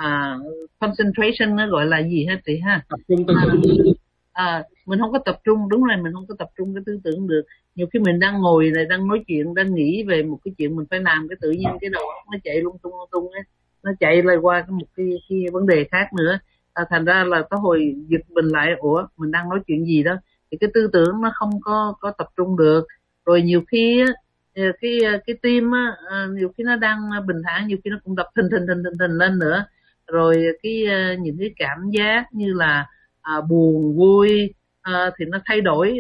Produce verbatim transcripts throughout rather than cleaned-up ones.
à, concentration nó gọi là gì hả chị ha? Tập trung tư à, tưởng. à, mình không có tập trung, đúng rồi, mình không có tập trung cái tư tưởng được. Nhiều khi mình đang ngồi này, đang nói chuyện, đang nghĩ về một cái chuyện mình phải làm, cái tự nhiên cái đầu óc nó chạy lung tung lung tung ấy, nó chạy lại qua cái một cái, cái vấn đề khác nữa. À, thành ra là có hồi giật mình lại, ủa mình đang nói chuyện gì đó, thì cái tư tưởng nó không có có tập trung được. Rồi nhiều khi á, cái cái tim á, nhiều khi nó đang bình thản, nhiều khi nó cũng đập thình thình thình thình thình lên nữa. Rồi cái những cái cảm giác như là à, buồn vui à, thì nó thay đổi,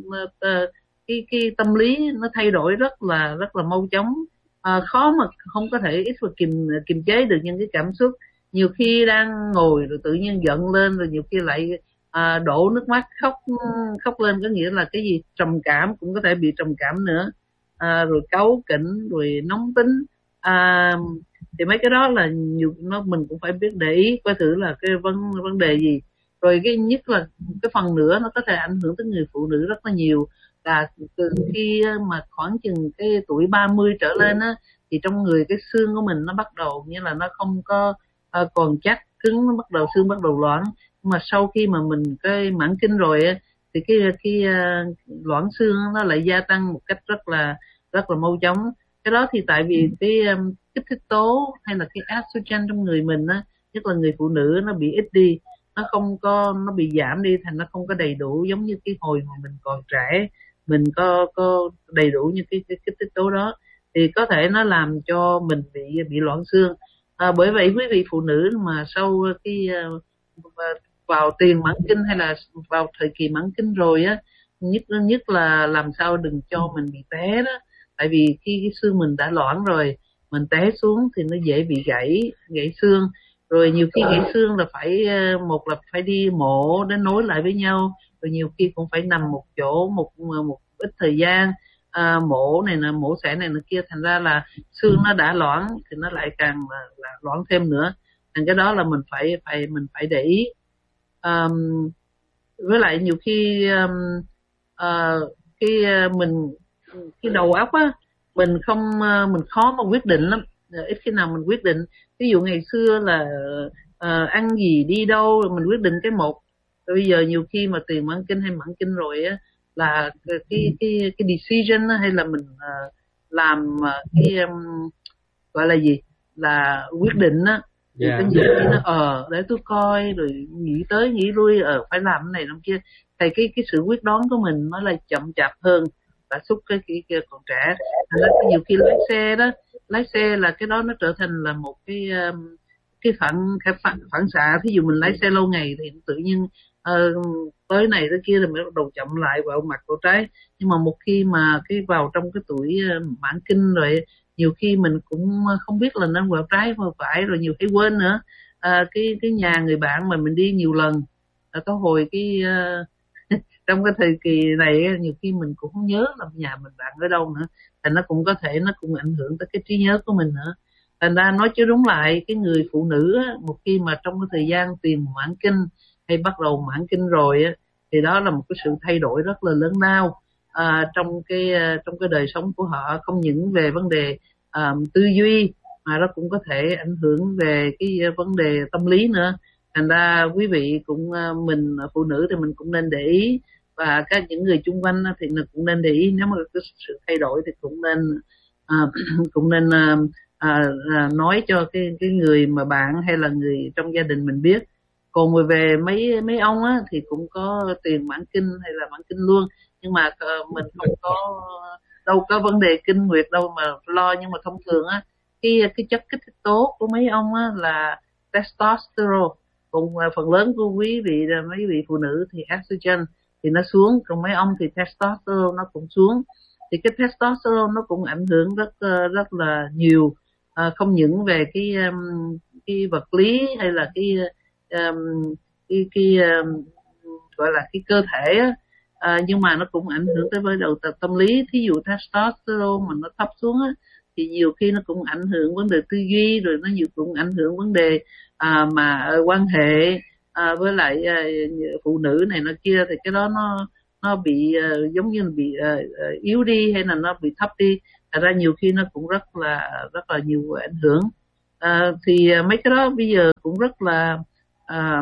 à, cái cái tâm lý nó thay đổi rất là rất là mau chóng. À, khó mà không có thể ít mà kiềm kiềm chế được những cái cảm xúc. Nhiều khi đang ngồi rồi tự nhiên giận lên, rồi nhiều khi lại à, đổ nước mắt khóc khóc lên, có nghĩa là cái gì trầm cảm, cũng có thể bị trầm cảm nữa. À, rồi cáu kỉnh, rồi nóng tính. À, thì mấy cái đó là nhiều, nó mình cũng phải biết để ý coi thử là cái vấn vấn đề gì. Rồi cái nhất là cái phần nữa nó có thể ảnh hưởng tới người phụ nữ rất là nhiều, là từ khi mà khoảng chừng cái tuổi ba mươi trở lên á, thì trong người cái xương của mình nó bắt đầu như là nó không có uh, còn chắc cứng, nó bắt đầu xương bắt đầu loãng. Nhưng mà sau khi mà mình cái mãn kinh rồi á, thì cái cái uh, loãng xương nó lại gia tăng một cách rất là rất là mau chóng. Cái đó thì tại vì cái um, kích thích tố hay là cái estrogen trong người mình á, nhất là người phụ nữ, nó bị ít đi, nó không có, nó bị giảm đi, thành nó không có đầy đủ giống như cái hồi mà mình còn trẻ, mình có có đầy đủ những cái, cái kích thích tố đó, thì có thể nó làm cho mình bị bị loãng xương. À, bởi vậy quý vị phụ nữ mà sau cái uh, vào tiền mãn kinh hay là vào thời kỳ mãn kinh rồi á, nhất nhất là làm sao đừng cho mình bị té đó. Tại vì khi cái xương mình đã loãng rồi, mình té xuống thì nó dễ bị gãy gãy xương. Rồi nhiều khi gãy xương là phải, một là phải đi mổ để nối lại với nhau, rồi nhiều khi cũng phải nằm một chỗ một một ít thời gian, à, mổ này là mổ xẻ này là kia, thành ra là xương nó đã loãng thì nó lại càng là, là loãng thêm nữa. Thành cái đó là mình phải phải mình phải để ý. Um, với lại nhiều khi um, uh, cái uh, mình cái đầu óc á, mình không uh, mình khó mà quyết định lắm, ít khi nào mình quyết định. Ví dụ ngày xưa là uh, ăn gì đi đâu mình quyết định cái một, rồi bây giờ nhiều khi mà tiền mãn kinh hay mãn kinh rồi á, là cái cái cái decision hay là mình uh, làm uh, cái um, gọi là gì, là quyết định á, thì Yeah. cái nhiều khi nó ờ để tôi coi, rồi nghĩ tới nghĩ lui, ờ phải làm cái này làm kia, thì cái cái sự quyết đoán của mình nó là chậm chạp hơn cả xúc cái cái kia còn trẻ. Thành ra nhiều khi lái xe đó, lái xe là cái đó nó trở thành là một cái um, cái phản cái phản, phản xạ. Thí dụ mình lái xe lâu ngày thì tự nhiên uh, tới này tới kia rồi mới bắt đầu chậm lại vào mặt vào trái. Nhưng mà một khi mà cái vào trong cái tuổi uh, mãn kinh rồi, nhiều khi mình cũng không biết là nên vào trái vào phải, rồi nhiều khi quên nữa. À, cái cái nhà người bạn mà mình đi nhiều lần, à, có hồi cái uh, trong cái thời kỳ này nhiều khi mình cũng không nhớ là nhà mình bạn ở đâu nữa, thành nó cũng có thể nó cũng ảnh hưởng tới cái trí nhớ của mình nữa. Thành ra nói chứ đúng lại, cái người phụ nữ á, một khi mà trong cái thời gian tiền mãn kinh hay bắt đầu mãn kinh rồi á, thì đó là một cái sự thay đổi rất là lớn lao à, trong cái trong cái đời sống của họ, không những về vấn đề à, tư duy mà nó cũng có thể ảnh hưởng về cái vấn đề tâm lý nữa. Thành ra quý vị cũng, mình phụ nữ thì mình cũng nên để ý, và các những người chung quanh thì cũng nên để ý. Nếu mà có sự thay đổi thì cũng nên à, cũng nên à, à, à, nói cho cái cái người mà bạn hay là người trong gia đình mình biết. Còn về mấy mấy ông á thì cũng có tiền mãn kinh hay là mãn kinh luôn, nhưng mà mình không có đâu có vấn đề kinh nguyệt đâu mà lo. Nhưng mà thông thường á, cái cái chất kích thích tố của mấy ông á là testosterone, còn phần lớn của quý vị là mấy vị phụ nữ thì estrogen thì nó xuống, còn mấy ông thì testosterone nó cũng xuống. Thì cái testosterone nó cũng ảnh hưởng rất rất là nhiều, à, không những về cái cái vật lý hay là cái um, cái cái um, gọi là cái cơ thể á, à, nhưng mà nó cũng ảnh hưởng tới với đầu tâm lý. Thí dụ testosterone mà nó thấp xuống á, thì nhiều khi nó cũng ảnh hưởng vấn đề tư duy, rồi nó nhiều cũng ảnh hưởng vấn đề à, mà quan hệ à, với lại à, phụ nữ này nó kia, thì cái đó nó nó bị uh, giống như là bị uh, yếu đi hay là nó bị thấp đi. Thật ra nhiều khi nó cũng rất là rất là nhiều ảnh hưởng. À, thì mấy cái đó bây giờ cũng rất là à,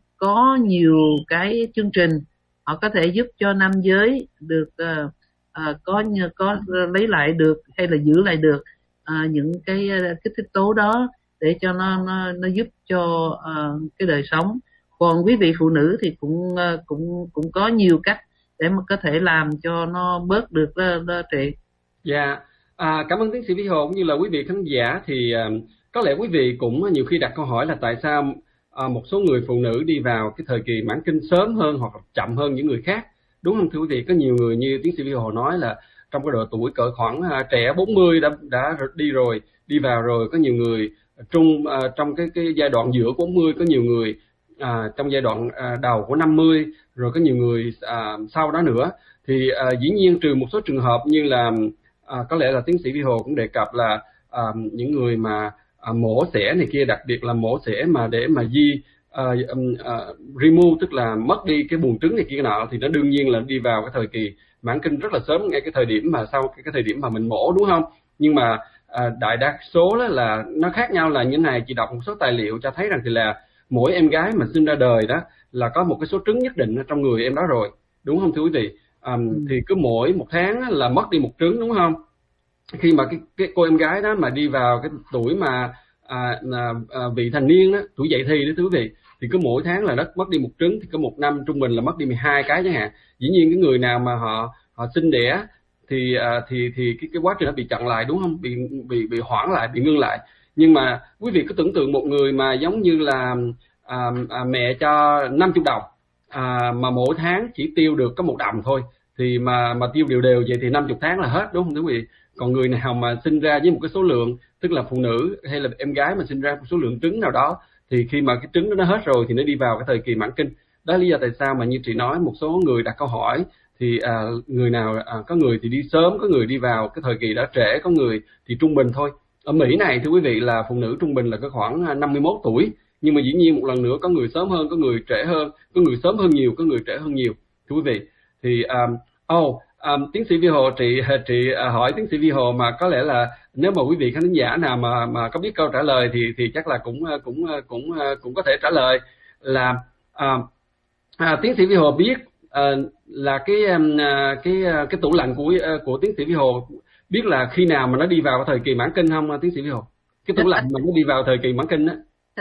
có nhiều cái chương trình họ có thể giúp cho nam giới được à, à, có có lấy lại được hay là giữ lại được à, những cái kích thích tố đó để cho nó nó, nó giúp cho à, cái đời sống. Còn quý vị phụ nữ thì cũng cũng cũng có nhiều cách để mà có thể làm cho nó bớt được đó, đó chị. Dạ, à, cảm ơn tiến sĩ Vĩ Hồ cũng như là quý vị khán giả. Thì à, có lẽ quý vị cũng nhiều khi đặt câu hỏi là tại sao à, một số người phụ nữ đi vào cái thời kỳ mãn kinh sớm hơn hoặc chậm hơn những người khác, đúng không thưa quý vị? Có nhiều người như tiến sĩ Vĩ Hồ nói là trong cái độ tuổi cỡ khoảng à, trẻ bốn mươi đã đã đi rồi, đi vào rồi. Có nhiều người trung à, trong cái cái giai đoạn giữa bốn mươi, có nhiều người à, trong giai đoạn à, đầu của năm mươi, rồi có nhiều người à, sau đó nữa. Thì à, dĩ nhiên trừ một số trường hợp như là À, có lẽ là tiến sĩ Vĩ Hồ cũng đề cập là à, những người mà à, mổ xẻ này kia, đặc biệt là mổ xẻ mà để mà di à, à, remove, tức là mất đi cái buồng trứng này kia nọ, thì nó đương nhiên là đi vào cái thời kỳ mãn kinh rất là sớm, ngay cái thời điểm mà sau cái, cái thời điểm mà mình mổ, đúng không? Nhưng mà à, đại đa số đó là nó khác nhau là như thế này. Chị đọc một số tài liệu cho thấy rằng thì là mỗi em gái mà sinh ra đời đó là có một cái số trứng nhất định ở trong người em đó rồi, đúng không thưa quý vị? Um, ừ. Thì cứ mỗi một tháng là mất đi một trứng, đúng không? Khi mà cái, cái cô em gái đó mà đi vào cái tuổi mà à, à, vị thành niên đó, tuổi dậy thì đó thưa quý vị, thì cứ mỗi tháng là đất mất đi một trứng, thì có một năm trung bình là mất đi mười hai cái chẳng hạn. Dĩ nhiên cái người nào mà họ họ sinh đẻ thì à, thì thì cái cái quá trình nó bị chặn lại, đúng không? Bị bị bị hoãn lại, bị ngưng lại. Nhưng mà quý vị cứ tưởng tượng một người mà giống như là à, à, mẹ cho năm mươi đồng à, mà mỗi tháng chỉ tiêu được có một đồng thôi, thì mà mà tiêu đều đều vậy thì năm mươi tháng là hết, đúng không thưa quý vị? Còn người nào mà sinh ra với một cái số lượng, tức là phụ nữ hay là em gái mà sinh ra một số lượng trứng nào đó, thì khi mà cái trứng đó nó hết rồi thì nó đi vào cái thời kỳ mãn kinh. Đó là lý do tại sao mà như chị nói, một số người đặt câu hỏi thì à, người nào à, có người thì đi sớm, có người đi vào cái thời kỳ đã trễ, có người thì trung bình thôi. Ở Mỹ này thưa quý vị là phụ nữ trung bình là có khoảng năm mươi mốt tuổi, nhưng mà dĩ nhiên một lần nữa có người sớm hơn, có người trễ hơn, có người sớm hơn nhiều, có người trễ hơn nhiều thưa quý vị. Thì um, oh, um, tiến sĩ Vĩ Hồ, chị chị uh, hỏi tiến sĩ Vĩ Hồ mà có lẽ là nếu mà quý vị khán giả nào mà mà có biết câu trả lời thì thì chắc là cũng cũng cũng cũng có thể trả lời là uh, uh, tiến sĩ Vĩ Hồ biết uh, là cái um, cái cái tủ lạnh của uh, của tiến sĩ Vĩ Hồ biết là khi nào mà nó đi vào thời kỳ mãn kinh không tiến sĩ Vĩ Hồ? Cái tủ lạnh mà nó đi vào thời kỳ mãn kinh á.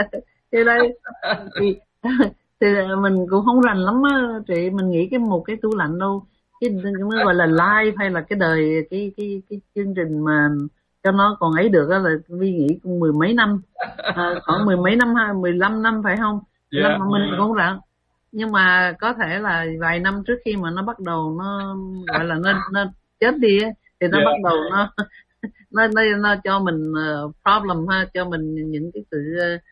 Thì đây thì, thì mình cũng không rành lắm á chị, mình nghĩ cái một cái tủ lạnh đâu, cái nó gọi là live hay là cái đời cái cái cái chương trình mà cho nó còn ấy được á là Vi nghĩ cũng mười mấy năm, à, khoảng mười mấy năm hay mười lăm năm phải không? Yeah, năm mà mình yeah. cũng rành, nhưng mà có thể là vài năm trước khi mà nó bắt đầu nó gọi là nó nó chết đi á, thì nó yeah. bắt đầu nó nó nó nó cho mình problem ha, cho mình những cái sự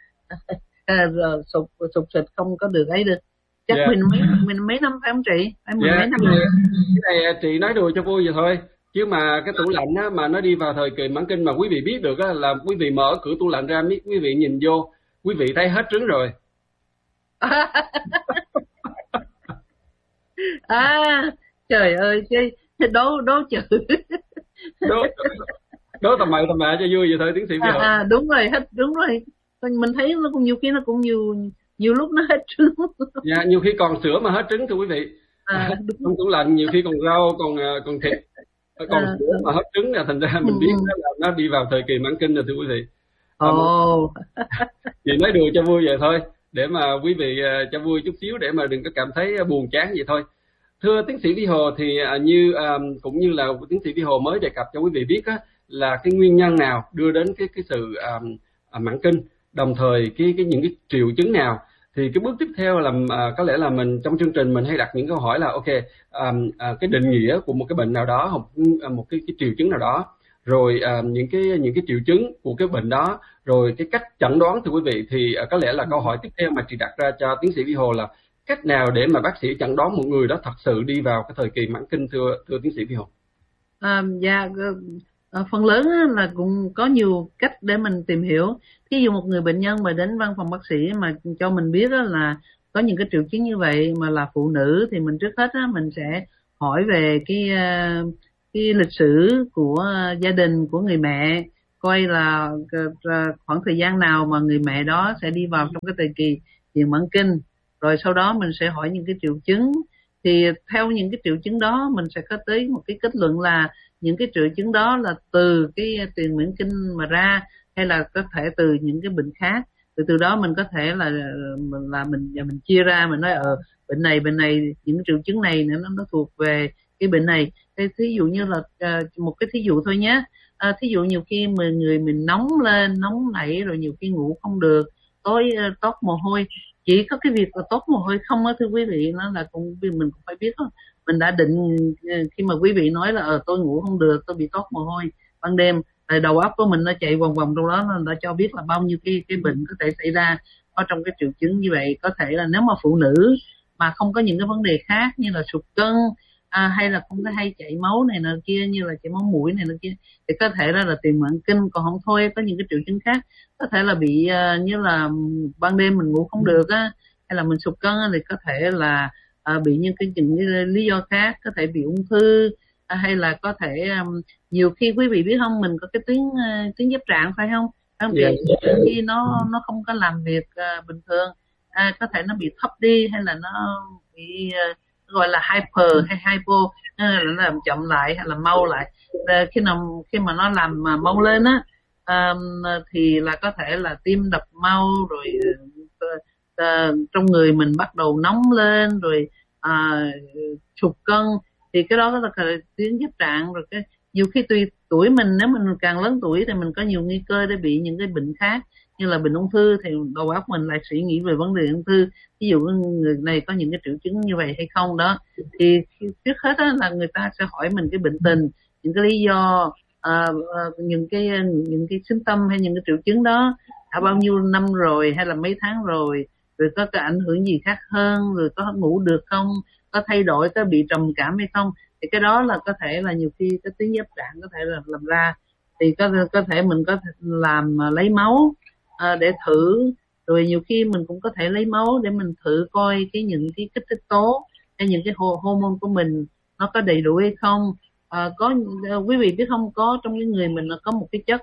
uh, sụp sụp sịch không có được ấy được. Chắc yeah. mình mấy mình mấy năm phải không chị? Phải mười yeah. mấy năm. Cái này, cái này chị nói đùa cho vui vậy thôi. Chứ mà cái tủ lạnh á, mà nó đi vào thời kỳ mãn kinh mà quý vị biết được á, là quý vị mở cửa tủ lạnh ra, quý vị nhìn vô, quý vị thấy hết trứng rồi. À, trời ơi, cái đố đố chữ. Đố đố tầm mày tầm mẹ cho vui vậy thôi tiến sĩ Vĩ Hồ. À, à đúng rồi, hết đúng rồi. Mình thấy nó cũng nhiều khi nó cũng nhiều nhiều lúc nó hết trứng. Dạ, nhiều khi còn sữa mà hết trứng thưa quý vị. À, trong tủ lạnh nhiều khi còn rau, còn còn thịt, còn à, sữa mà hết trứng là thành ra mình biết ừ. là nó đi vào thời kỳ mãn kinh rồi thưa quý vị. Ồ. Oh. Chị nói đùa cho vui vậy thôi, để mà quý vị uh, cho vui chút xíu, để mà đừng có cảm thấy buồn chán vậy thôi. Thưa tiến sĩ Vĩ Hồ, thì uh, như um, cũng như là tiến sĩ Vĩ Hồ mới đề cập cho quý vị biết á, là cái nguyên nhân nào đưa đến cái cái sự um, uh, mãn kinh, đồng thời cái cái những cái triệu chứng nào. Thì cái bước tiếp theo là uh, có lẽ là mình trong chương trình mình hay đặt những câu hỏi là ok, um, uh, cái định nghĩa của một cái bệnh nào đó, hoặc một cái, cái triệu chứng nào đó, rồi uh, những cái những cái triệu chứng của cái bệnh đó, rồi cái cách chẩn đoán thưa quý vị. Thì uh, có lẽ là câu hỏi tiếp theo mà chị đặt ra cho tiến sĩ Vĩ Hồ là cách nào để mà bác sĩ chẩn đoán một người đó thật sự đi vào cái thời kỳ mãn kinh, thưa thưa tiến sĩ Vĩ Hồ? À, dạ, phần lớn là cũng có nhiều cách để mình tìm hiểu. Ví dụ một người bệnh nhân mà đến văn phòng bác sĩ mà cho mình biết là có những cái triệu chứng như vậy mà là phụ nữ, thì mình trước hết mình sẽ hỏi về cái cái lịch sử của gia đình của người mẹ, coi là khoảng thời gian nào mà người mẹ đó sẽ đi vào trong cái thời kỳ tiền mãn kinh, rồi sau đó mình sẽ hỏi những cái triệu chứng. Thì theo những cái triệu chứng đó mình sẽ có tới một cái kết luận là những cái triệu chứng đó là từ cái tiền mãn kinh mà ra, hay là có thể từ những cái bệnh khác. Từ từ đó mình có thể là là mình mình chia ra, mình nói ờ bệnh này bệnh này những triệu chứng này nó nó thuộc về cái bệnh này. Thế thí dụ như là uh, một cái thí dụ thôi nhé. À, thí dụ nhiều khi mình người mình nóng lên, nóng nảy, rồi nhiều khi ngủ không được, tối uh, toát mồ hôi. Chỉ có cái việc là toát mồ hôi không á thưa quý vị, nó là cũng mình cũng phải biết đó. Mình đã định khi mà quý vị nói là ờ tôi ngủ không được, tôi bị toát mồ hôi ban đêm, rồi đầu óc của mình nó chạy vòng vòng trong đó, nó đã cho biết là bao nhiêu cái cái bệnh có thể xảy ra ở trong cái triệu chứng như vậy. Có thể là nếu mà phụ nữ mà không có những cái vấn đề khác như là sụt cân, à, hay là không có hay chảy máu này nọ kia, như là chảy máu mũi này nọ kia, thì có thể là là tiền mãn kinh. Còn không thôi có những cái triệu chứng khác, có thể là bị uh, như là ban đêm mình ngủ không được á, hay là mình sụt cân á, thì có thể là uh, bị những cái những cái lý do khác, có thể bị ung thư, uh, hay là có thể um, nhiều khi quý vị biết không, mình có cái tuyến uh, tuyến giáp trạng phải không? Không, yeah. Khi nó nó không có làm việc uh, bình thường, uh, có thể nó bị thấp đi, hay là nó bị uh, gọi là hyper hay hypo, là làm chậm lại hay là mau lại. À, khi nào khi mà nó làm mà mau lên á, à, thì là có thể là tim đập mau, rồi à, trong người mình bắt đầu nóng lên, rồi à, sụt cân, thì cái đó là tuyến giáp trạng. Rồi cái nhiều khi tùy tuổi mình, nếu mình càng lớn tuổi thì mình có nhiều nguy cơ để bị những cái bệnh khác như là bệnh ung thư, thì đầu óc mình lại suy nghĩ về vấn đề ung thư. Ví dụ người này có những cái triệu chứng như vậy hay không đó, thì trước hết đó là người ta sẽ hỏi mình cái bệnh tình, những cái lý do, à, những cái những cái symptom hay những cái triệu chứng đó đã bao nhiêu năm rồi, hay là mấy tháng rồi, rồi có cái ảnh hưởng gì khác hơn, rồi có ngủ được không, có thay đổi, có bị trầm cảm hay không. Thì cái đó là có thể là nhiều khi cái tuyến giáp trạng có thể là làm ra. Thì có có thể mình có thể làm lấy máu à, để thử. Rồi nhiều khi mình cũng có thể lấy máu để mình thử coi cái những cái kích thích tố hay những cái hormone của mình nó có đầy đủ hay không. À, có quý vị biết không, có trong cái người mình có một cái chất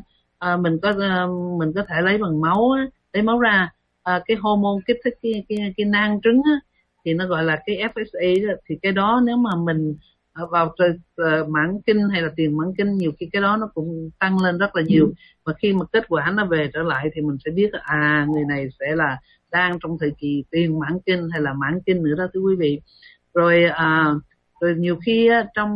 à, mình có à, mình có thể lấy bằng máu á, lấy máu ra à, cái hormone kích thích cái cái, cái nang trứng á, thì nó gọi là cái ép ét a đó. Thì cái đó nếu mà mình vào uh, mãn kinh hay là tiền mãn kinh, nhiều khi cái đó nó cũng tăng lên rất là nhiều. Và khi mà kết quả nó về trở lại thì mình sẽ biết à người này sẽ là đang trong thời kỳ tiền mãn kinh hay là mãn kinh nữa đó thưa quý vị. Rồi à, rồi nhiều khi á, trong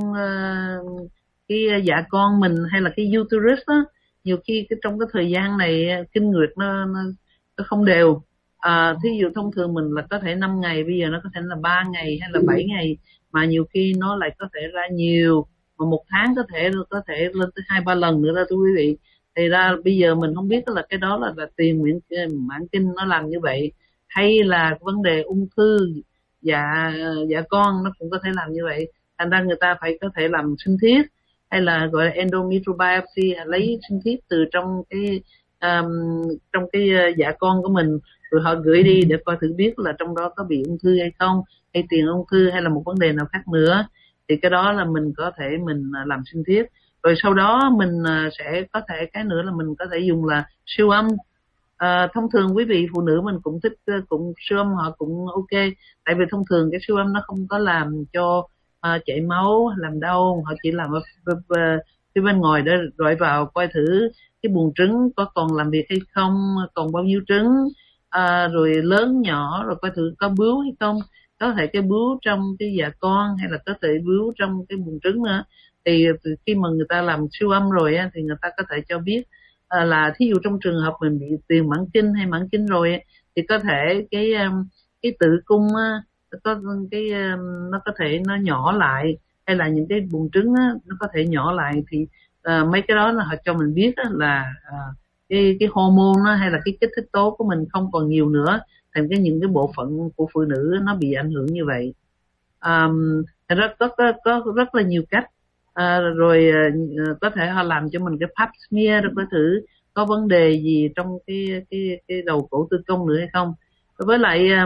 uh, cái dạ con mình hay là cái uterus á, nhiều khi cái trong cái thời gian này kinh nguyệt nó, nó, nó không đều. À, thí dụ thông thường mình là có thể năm ngày, bây giờ nó có thể là ba ngày hay là bảy ngày, mà nhiều khi nó lại có thể ra nhiều, mà một tháng có thể có thể lên tới hai ba lần nữa đó thưa quý vị. Thì ra bây giờ mình không biết là cái đó là, là tiền mãn kinh nó làm như vậy, hay là vấn đề ung thư dạ dạ con nó cũng có thể làm như vậy. Thành ra người ta phải có thể làm sinh thiết, hay là gọi là endometrial biopsy, lấy sinh thiết từ trong cái um, trong cái dạ con của mình, rồi họ gửi đi để coi thử biết là trong đó có bị ung thư hay không, hay tiền ung thư, hay là một vấn đề nào khác nữa. Thì cái đó là mình có thể mình làm sinh thiết. Rồi sau đó mình sẽ có thể cái nữa là mình có thể dùng là siêu âm. À, thông thường quý vị phụ nữ mình cũng thích cũng siêu âm họ cũng ok, tại vì thông thường cái siêu âm nó không có làm cho uh, chảy máu, làm đau, họ chỉ làm ở phía bên ngoài để gọi vào coi thử cái buồng trứng có còn làm việc hay không, còn bao nhiêu trứng, à, rồi lớn nhỏ, rồi coi thử có bướu hay không, có thể cái bướu trong cái dạ con hay là có thể bướu trong cái buồng trứng nữa. Thì khi mà người ta làm siêu âm rồi á, thì người ta có thể cho biết à, là thí dụ trong trường hợp mình bị tiền mãn kinh hay mãn kinh rồi á, thì có thể cái cái tử cung á, có cái nó có thể nó nhỏ lại, hay là những cái buồng trứng á, nó có thể nhỏ lại. Thì à, mấy cái đó là họ cho mình biết á, là à, cái cái hormone á, hay là cái kích thích tố của mình không còn nhiều nữa, thành cái những cái bộ phận của phụ nữ nó bị ảnh hưởng như vậy. À, rất có, có có rất là nhiều cách. À, rồi à, có thể họ làm cho mình cái pap smear để có thử có vấn đề gì trong cái cái cái đầu cổ tử cung nữa hay không. Với lại à,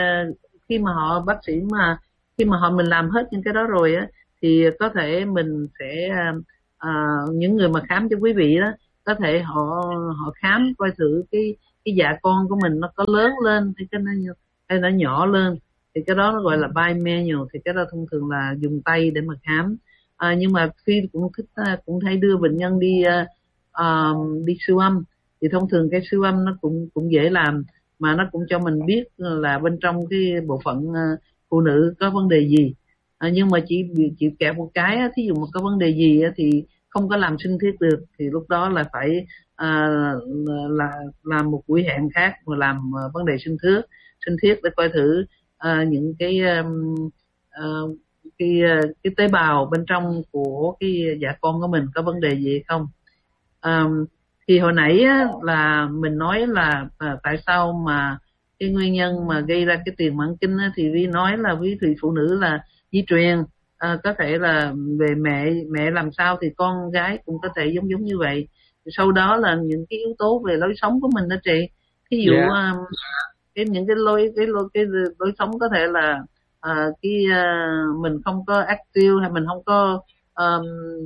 khi mà họ bác sĩ mà khi mà họ mình làm hết những cái đó rồi á, thì có thể mình sẽ à, những người mà khám cho quý vị đó, có thể họ họ khám coi thử cái cái dạ con của mình nó có lớn lên hay cái nó hay nó nhỏ lên, thì cái đó nó gọi là bimanual, thì cái đó thông thường là dùng tay để mà khám. À, nhưng mà Phi cũng thích cũng thấy đưa bệnh nhân đi uh, uh, đi siêu âm, thì thông thường cái siêu âm nó cũng cũng dễ làm, mà nó cũng cho mình biết là bên trong cái bộ phận uh, phụ nữ có vấn đề gì. À, nhưng mà chỉ chỉ kẹt một cái, thí dụ mà có vấn đề gì thì không có làm sinh thiết được, thì lúc đó là phải à, là làm một buổi hẹn khác mà làm uh, vấn đề sinh thiết sinh thiết để coi thử uh, những cái um, uh, cái cái tế bào bên trong của cái dạ con của mình có vấn đề gì không. Um, thì hồi nãy á, là mình nói là à, tại sao mà cái nguyên nhân mà gây ra cái tiền mãn kinh á, thì Vi nói là với thủy phụ nữ là di truyền, à, có thể là về mẹ mẹ làm sao thì con gái cũng có thể giống giống như vậy. Sau đó là những cái yếu tố về lối sống của mình đó chị, ví dụ yeah. um, cái những cái lối cái lối cái lối sống có thể là à, cái uh, mình không có active, hay mình không có um,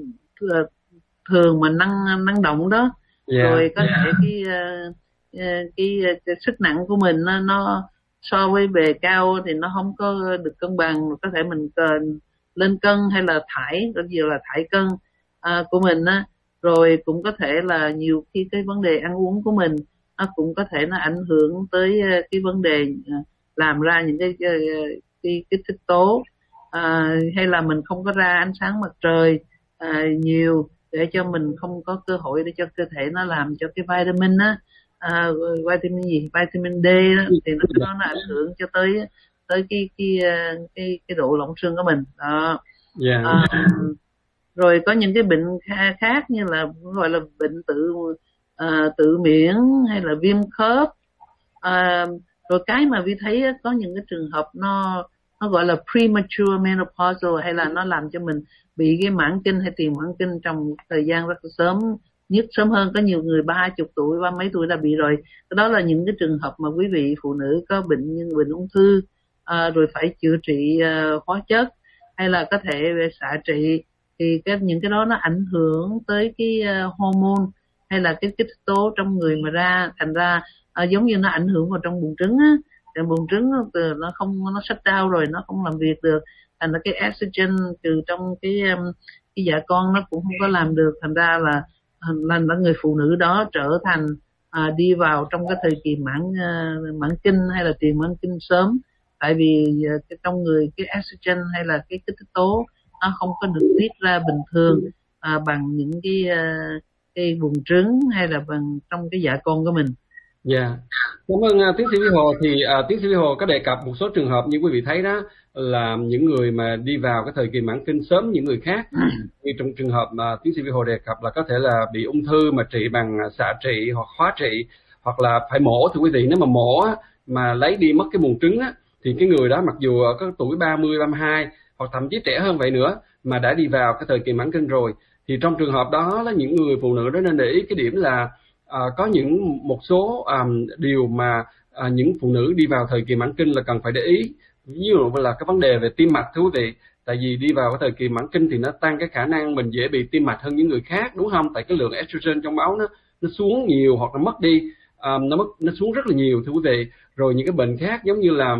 thường mà năng năng động đó, yeah. rồi có yeah. thể cái, uh, cái, cái cái sức nặng của mình nó, nó so với bề cao thì nó không có được cân bằng, có thể mình cần lên cân hay là thải, có gì là thải cân uh, của mình á. Rồi cũng có thể là nhiều khi cái vấn đề ăn uống của mình nó cũng có thể nó ảnh hưởng tới cái vấn đề làm ra những cái cái cái, cái tích tố, à, hay là mình không có ra ánh sáng mặt trời à, nhiều để cho mình không có cơ hội để cho cơ thể nó làm cho cái vitamin á, à, vitamin gì vitamin D đó, thì nó nó, nó ảnh hưởng cho tới tới cái cái cái cái độ lỏng xương của mình đó. Yeah. À, rồi có những cái bệnh khác như là gọi là bệnh tự à, tự miễn hay là viêm khớp, à, rồi cái mà Vi thấy có những cái trường hợp nó nó gọi là premature menopause, hay là nó làm cho mình bị cái mãn kinh hay tiền mãn kinh trong thời gian rất là sớm, nhất sớm hơn, có nhiều người ba chục tuổi ba mấy tuổi đã bị rồi. Đó là những cái trường hợp mà quý vị phụ nữ có bệnh như bệnh ung thư, à, rồi phải chữa trị uh, hóa chất hay là có thể về xạ trị, thì cái những cái đó nó ảnh hưởng tới cái uh, hormone hay là cái kích tố trong người mà ra, thành ra uh, giống như nó ảnh hưởng vào trong buồng trứng á, trong buồng trứng nó không nó shut down rồi, nó không làm việc được, thành ra cái estrogen từ trong cái um, cái dạ con nó cũng không có làm được, thành ra là làm cho người phụ nữ đó trở thành uh, đi vào trong cái thời kỳ mãn uh, mãn kinh hay là tiền mãn kinh sớm, tại vì uh, cái trong người cái estrogen hay là cái kích tố nó không có được tiết ra bình thường à, bằng những cái uh, cái buồng trứng hay là bằng trong cái dạ con của mình. Dạ, yeah. Cảm ơn uh, tiến sĩ Vy Hồ. Thì uh, tiến sĩ Vy Hồ có đề cập một số trường hợp như quý vị thấy đó, là những người mà đi vào cái thời kỳ mãn kinh sớm những người khác. Như trong trường hợp mà tiến sĩ Vy Hồ đề cập là có thể là bị ung thư mà trị bằng xạ trị hoặc hóa trị, hoặc là phải mổ. Thì quý vị, nếu mà mổ á, mà lấy đi mất cái buồng trứng á, thì cái người đó mặc dù có tuổi ba mươi, ba mươi hai hoặc thậm chí trẻ hơn vậy nữa mà đã đi vào cái thời kỳ mãn kinh rồi, thì trong trường hợp đó là những người phụ nữ đó nên để ý cái điểm là à, có những một số à, điều mà à, những phụ nữ đi vào thời kỳ mãn kinh là cần phải để ý. Ví dụ là cái vấn đề về tim mạch, thưa quý vị. Tại vì đi vào cái thời kỳ mãn kinh thì nó tăng cái khả năng mình dễ bị tim mạch hơn những người khác, đúng không? Tại cái lượng estrogen trong máu nó nó xuống nhiều hoặc nó mất đi, à, nó mất nó xuống rất là nhiều, thưa quý vị. Rồi những cái bệnh khác giống như là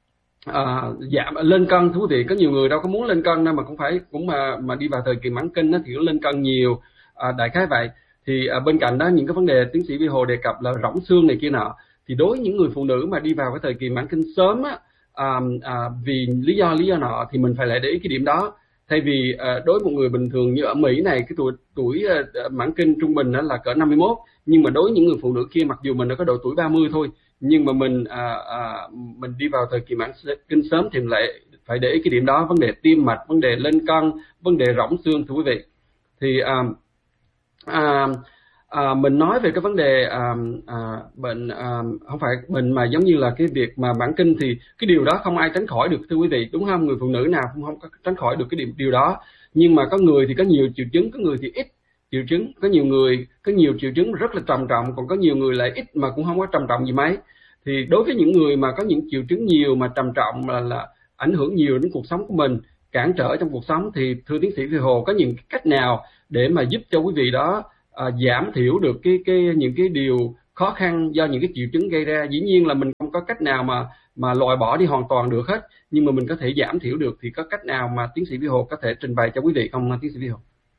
À, giảm lên cân, thú vị, có nhiều người đâu có muốn lên cân đâu mà cũng phải cũng mà mà đi vào thời kỳ mãn kinh đó, thì nó lên cân nhiều, à, đại khái vậy. Thì à, bên cạnh đó những cái vấn đề tiến sĩ Vy Hồ đề cập là rỗng xương này kia nọ, thì đối với những người phụ nữ mà đi vào cái thời kỳ mãn kinh sớm á, à, à, vì lý do lý do nọ thì mình phải lại để ý cái điểm đó. Thay vì à, đối với một người bình thường như ở Mỹ này, cái tuổi tuổi à, mãn kinh trung bình đó là cỡ năm mươi mốt, nhưng mà đối với những người phụ nữ kia mặc dù mình đã có độ tuổi ba mươi thôi, nhưng mà mình à, à, mình đi vào thời kỳ mãn kinh sớm thì lại phải để ý cái điểm đó, vấn đề tim mạch, vấn đề lên cân, vấn đề rỗng xương, thưa quý vị. Thì à, à, à, mình nói về cái vấn đề à, à, bệnh à, không phải bệnh mà giống như là cái việc mà mãn kinh, thì cái điều đó không ai tránh khỏi được, thưa quý vị, đúng không? Người phụ nữ nào cũng không có tránh khỏi được cái điều, điều đó. Nhưng mà có người thì có nhiều triệu chứng, có người thì ít triệu chứng, có nhiều người có nhiều triệu chứng rất là trầm trọng, còn có nhiều người lại ít mà cũng không có trầm trọng gì mấy. Thì đối với những người mà có những triệu chứng nhiều mà trầm trọng, là, là ảnh hưởng nhiều đến cuộc sống của mình, cản trở trong cuộc sống, thì thưa tiến sĩ Vy Hồ có những cách nào để mà giúp cho quý vị đó à, giảm thiểu được cái cái những cái điều khó khăn do những cái triệu chứng gây ra. Dĩ nhiên là mình không có cách nào mà mà loại bỏ đi hoàn toàn được hết, nhưng mà mình có thể giảm thiểu được. Thì có cách nào mà tiến sĩ Vĩ Hồ có thể trình bày cho quý vị không, tiến sĩ Vĩ Hồ?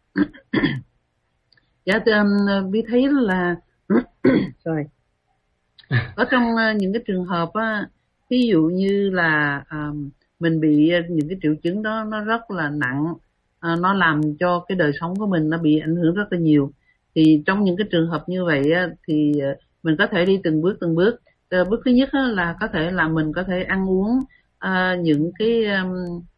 Dạ thưa um, Bí thấy là sorry. Ở trong uh, những cái trường hợp á, ví dụ như là um, mình bị những cái triệu chứng đó nó rất là nặng, uh, nó làm cho cái đời sống của mình nó bị ảnh hưởng rất là nhiều, thì trong những cái trường hợp như vậy á, thì uh, mình có thể đi từng bước từng bước. Uh, bước thứ nhất á, là có thể là mình có thể ăn uống uh, những cái um,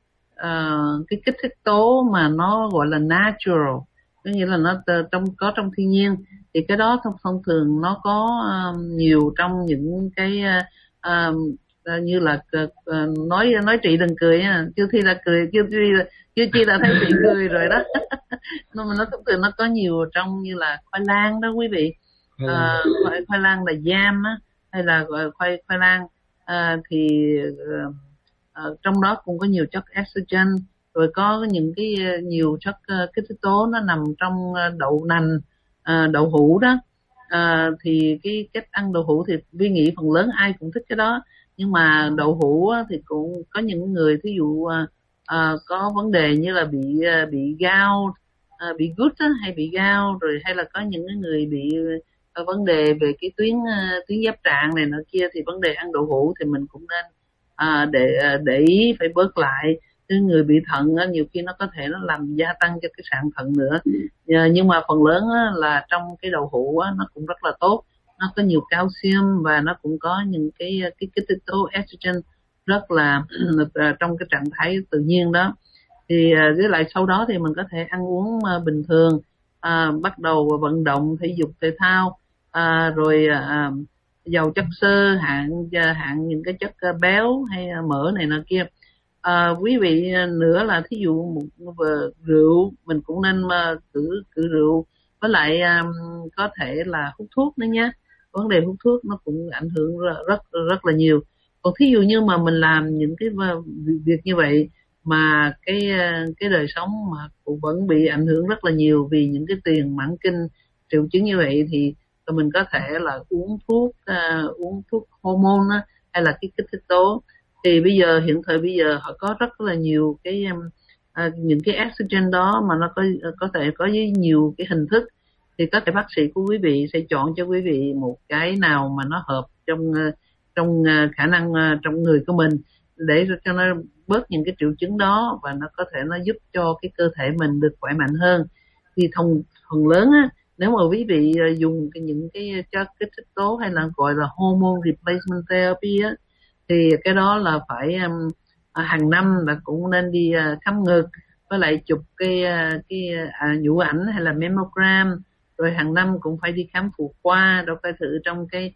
uh, cái kích thích tố mà nó gọi là natural, có nghĩa là nó trong có trong thiên nhiên. Thì cái đó thông, thông thường nó có um, nhiều trong những cái uh, uh, như là uh, nói nói chị đừng cười nha, chưa thi là cười, chưa chi là chưa chi là thấy chị cười rồi đó. Nhưng mà nó thông thường nó có nhiều trong như là khoai lang đó quý vị, uh, khoai, khoai lang là yam á, hay là gọi khoai khoai lang uh, thì uh, uh, trong đó cũng có nhiều chất estrogen, rồi có những cái nhiều chất uh, kích thích tố nó nằm trong uh, đậu nành, uh, đậu hũ đó. Uh, thì cái cách ăn đậu hũ thì Vi nghĩ phần lớn ai cũng thích cái đó, nhưng mà đậu hũ á, thì cũng có những người thí dụ uh, uh, có vấn đề như là bị uh, bị gout, uh, bị gút á, hay bị gout, rồi hay là có những người bị uh, vấn đề về cái tuyến uh, tuyến giáp trạng này nọ kia, thì vấn đề ăn đậu hũ thì mình cũng nên uh, để uh, để ý phải bớt lại. Cái người bị thận á, nhiều khi nó có thể nó làm gia tăng cho cái sạn thận nữa. À, nhưng mà phần lớn á, là trong cái đậu hũ á, nó cũng rất là tốt, nó có nhiều calcium và nó cũng có những cái cái kích thích tố estrogen rất là trong cái trạng thái tự nhiên đó. Thì với lại sau đó thì mình có thể ăn uống bình thường, à, bắt đầu vận động thể dục thể thao, à, rồi à, giàu chất xơ, hạn hạn những cái chất béo hay mỡ này nọ kia. À, quý vị nữa là thí dụ một, một rượu mình cũng nên uh, cử cử rượu, với lại um, có thể là hút thuốc nữa nhé. Vấn đề hút thuốc nó cũng ảnh hưởng rất rất, rất là nhiều. Còn thí dụ như mà mình làm những cái việc như vậy mà cái cái đời sống mà cũng vẫn bị ảnh hưởng rất là nhiều vì những cái tiền mãn kinh triệu chứng như vậy, thì mình có thể là uống thuốc uh, uống thuốc hormone á, hay là cái kích thích tố. Thì bây giờ hiện thời bây giờ họ có rất là nhiều cái à, những cái estrogen đó mà nó có có thể có với nhiều cái hình thức, thì có thể bác sĩ của quý vị sẽ chọn cho quý vị một cái nào mà nó hợp trong trong khả năng trong người của mình, để cho nó bớt những cái triệu chứng đó, và nó có thể nó giúp cho cái cơ thể mình được khỏe mạnh hơn. Thì thông phần lớn á, nếu mà quý vị dùng cái, những cái chất kích thích tố hay là gọi là hormone replacement therapy á, thì cái đó là phải um, hàng năm là cũng nên đi uh, khám ngực, với lại chụp cái uh, cái uh, nhũ ảnh hay là mammogram, rồi hàng năm cũng phải đi khám phụ khoa, đâu phải thử trong cái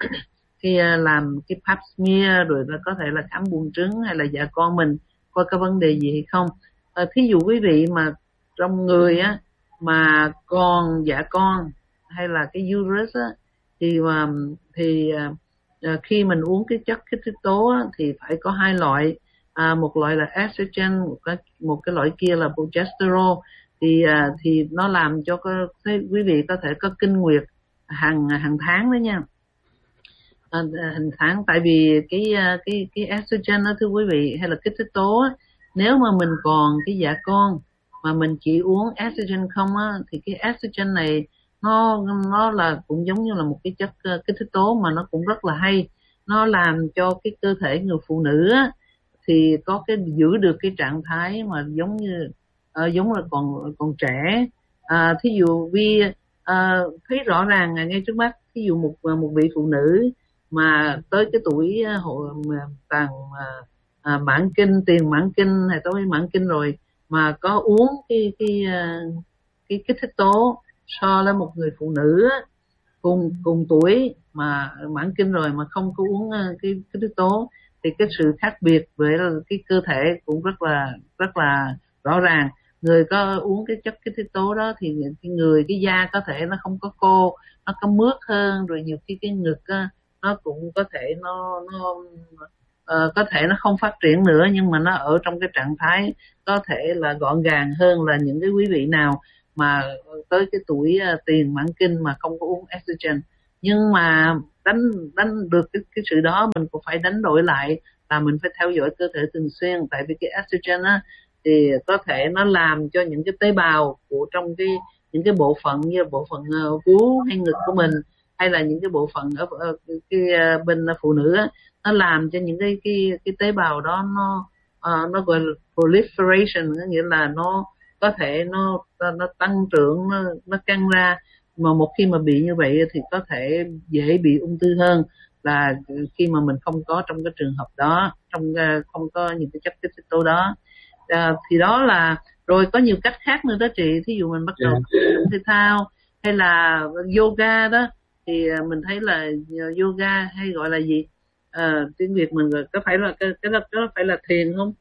cái uh, làm cái pap smear, rồi là có thể là khám buồng trứng hay là dạ con mình coi có vấn đề gì hay không. Uh, thí dụ quý vị mà trong người á mà còn dạ con hay là cái uterus á, thì um, thì uh, À, khi mình uống cái chất kích thích tố á, thì phải có hai loại, à, một loại là estrogen, một cái một cái loại kia là progesterone. Thì à, thì nó làm cho có, quý vị có thể có kinh nguyệt hàng hàng tháng đó nha, à, hàng tháng. Tại vì cái cái cái estrogen đó thưa quý vị, hay là kích thích tố á, nếu mà mình còn cái dạ con mà mình chỉ uống estrogen không á, thì cái estrogen này nó nó là cũng giống như là một cái chất uh, kích thích tố mà nó cũng rất là hay. Nó làm cho cái cơ thể người phụ nữ á, thì có cái giữ được cái trạng thái mà giống như uh, giống là còn còn trẻ. À, thí dụ vì uh, thấy rõ ràng ngay trước mắt, thí dụ một một vị phụ nữ mà tới cái tuổi uh, hộ mà tàn uh, uh, mãn kinh, tiền mãn kinh hay tới mãn kinh rồi, mà có uống cái cái uh, cái kích thích tố so với một người phụ nữ cùng cùng tuổi mà mãn kinh rồi mà không có uống cái kích thích tố, thì cái sự khác biệt về cái cơ thể cũng rất là rất là rõ ràng. Người có uống cái chất kích thích tố đó thì cái người cái da có thể nó không có khô, nó có mướt hơn, rồi nhiều khi cái ngực á, nó cũng có thể nó nó uh, có thể nó không phát triển nữa, nhưng mà nó ở trong cái trạng thái có thể là gọn gàng hơn là những cái quý vị nào mà tới cái tuổi uh, tiền mãn kinh mà không có uống estrogen. Nhưng mà đánh đánh được cái, cái sự đó mình cũng phải đánh đổi lại là mình phải theo dõi cơ thể thường xuyên, tại vì cái estrogen á thì có thể nó làm cho những cái tế bào của trong cái những cái bộ phận như bộ phận uh, vú hay ngực của mình, hay là những cái bộ phận ở, ở cái uh, bên phụ nữ á, nó làm cho những cái cái cái tế bào đó nó uh, nó gọi là proliferation, có nghĩa là nó có thể nó nó tăng trưởng, nó nó căng ra, mà một khi mà bị như vậy thì có thể dễ bị ung thư hơn là khi mà mình không có trong cái trường hợp đó, trong uh, không có những cái chất kích thích tố đó. Uh, thì đó là rồi có nhiều cách khác nữa đó chị, thí dụ mình bắt đầu yeah. thể thao hay là yoga đó, thì mình thấy là yoga hay gọi là gì, à, tiếng Việt mình gọi có phải là cái cái đó, đó phải là thiền không?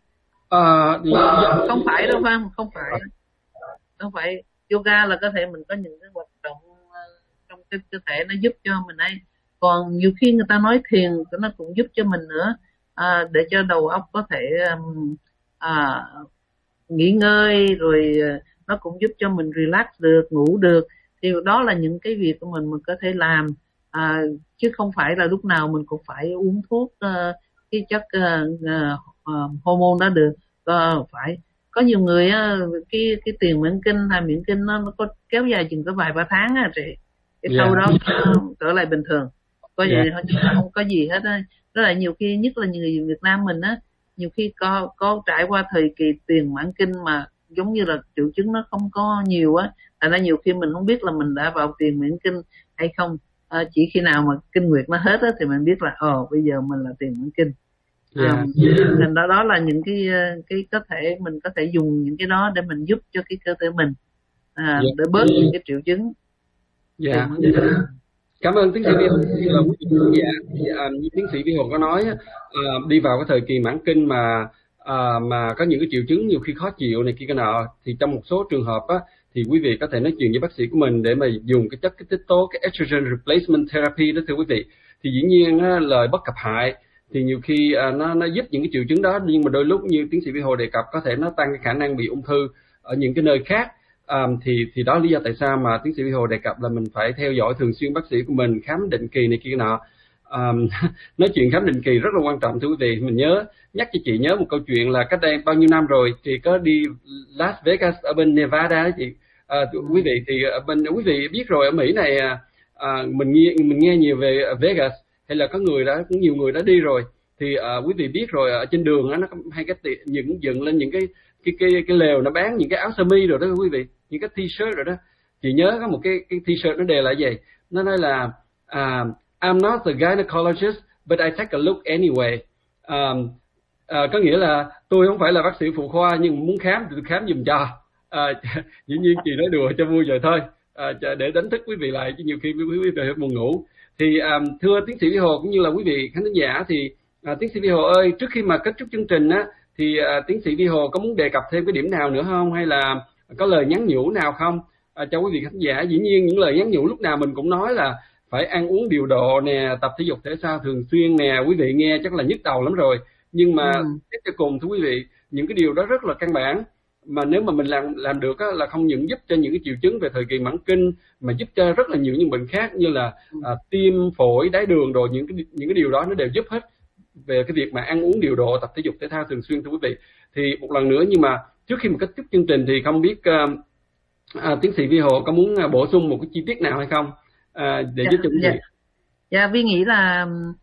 À, thì... không phải đâu phải không không phải không phải yoga là có thể mình có những cái hoạt động trong cái cơ thể nó giúp cho mình ấy, còn nhiều khi người ta nói thiền nó cũng giúp cho mình nữa, à, để cho đầu óc có thể um, à, nghỉ ngơi, rồi nó cũng giúp cho mình relax được, ngủ được. Thì đó là những cái việc của mình mình có thể làm, à, chứ không phải là lúc nào mình cũng phải uống thuốc uh, cái chất uh, uh, hormone đó được. Uh, phải có nhiều người uh, cái cái tiền mãn kinh hay miễn kinh nó, nó có kéo dài chừng có vài ba tháng à chị, cái sau yeah. đó trở lại bình thường, có gì yeah. không có gì hết á. Đó là nhiều khi, nhất là người Việt Nam mình á, nhiều khi có có trải qua thời kỳ tiền mãn kinh mà giống như là triệu chứng nó không có nhiều á, thành ra nhiều khi mình không biết là mình đã vào tiền mãn kinh hay không, à, chỉ khi nào mà kinh nguyệt nó hết á thì mình biết là ồ bây giờ mình là tiền mãn kinh. Yeah. À, thành đó đó là những cái cái có thể mình có thể dùng những cái đó để mình giúp cho cái cơ thể mình à, yeah. để bớt yeah. những cái triệu chứng. Yeah. Yeah. Cảm ơn tiến sĩ Vi Hồ. Như là quý vị khán giả, à, như tiến sĩ Vi Hồ có nói, à, đi vào cái thời kỳ mãn kinh mà à, mà có những cái triệu chứng nhiều khi khó chịu này kia cái nọ, thì trong một số trường hợp á, thì quý vị có thể nói chuyện với bác sĩ của mình để mà dùng cái chất kích thích tố, cái estrogen replacement therapy đó thưa quý vị. Thì dĩ nhiên á, lời bất cập hại, thì nhiều khi à, nó nó giúp những cái triệu chứng đó, nhưng mà đôi lúc như tiến sĩ Vi Hồ đề cập có thể nó tăng cái khả năng bị ung thư ở những cái nơi khác. À, thì thì đó lý do tại sao mà tiến sĩ Vi Hồ đề cập là mình phải theo dõi thường xuyên bác sĩ của mình, khám định kỳ này kia nọ. À, nói chuyện khám định kỳ rất là quan trọng thưa quý vị. Mình nhớ nhắc cho chị nhớ một câu chuyện là cách đây bao nhiêu năm rồi, chị có đi Las Vegas ở bên Nevada đó chị. À, quý vị thì ở bên quý vị biết rồi, ở Mỹ này à, mình nghe mình nghe nhiều về Vegas, hay là có người đã cũng nhiều người đã đi rồi, thì à, quý vị biết rồi, ở trên đường đó, nó hay cái những dựng lên những cái cái cái cái lều nó bán những cái áo sơ mi rồi đó quý vị, những cái t-shirt rồi đó. Chị nhớ có một cái cái t-shirt nó đề là gì, nó nói là uh, I'm not a gynecologist but I take a look anyway. Um, uh, có nghĩa là tôi không phải là bác sĩ phụ khoa nhưng muốn khám thì tôi khám giùm cho. Uh, dĩ nhiên chị nói đùa cho vui rồi thôi, uh, để đánh thức quý vị lại, chứ nhiều khi quý vị hơi buồn ngủ. Thì um, thưa tiến sĩ Vi Hồ cũng như là quý vị khán giả, thì uh, tiến sĩ Vi Hồ ơi, trước khi mà kết thúc chương trình á, thì uh, tiến sĩ Vi Hồ có muốn đề cập thêm cái điểm nào nữa không, hay là có lời nhắn nhủ nào không à, cho quý vị khán giả? Dĩ nhiên những lời nhắn nhủ lúc nào mình cũng nói là phải ăn uống điều độ nè, tập thể dục thể thao thường xuyên nè, quý vị nghe chắc là nhức đầu lắm rồi, nhưng mà xét cho cùng thưa quý vị, những cái điều đó rất là căn bản, mà nếu mà mình làm làm được á, là không những giúp cho những cái triệu chứng về thời kỳ mãn kinh, mà giúp cho rất là nhiều những bệnh khác như là à, tim, phổi, đái đường, rồi những cái những cái điều đó nó đều giúp hết về cái việc mà ăn uống điều độ, tập thể dục thể thao thường xuyên thưa quý vị. Thì một lần nữa, nhưng mà trước khi mà kết thúc chương trình thì không biết uh, à, tiến sĩ Vi Hồ có muốn uh, bổ sung một cái chi tiết nào hay không, uh, để dạ, giúp cho quý vị? Dạ, dạ Vi nghĩ là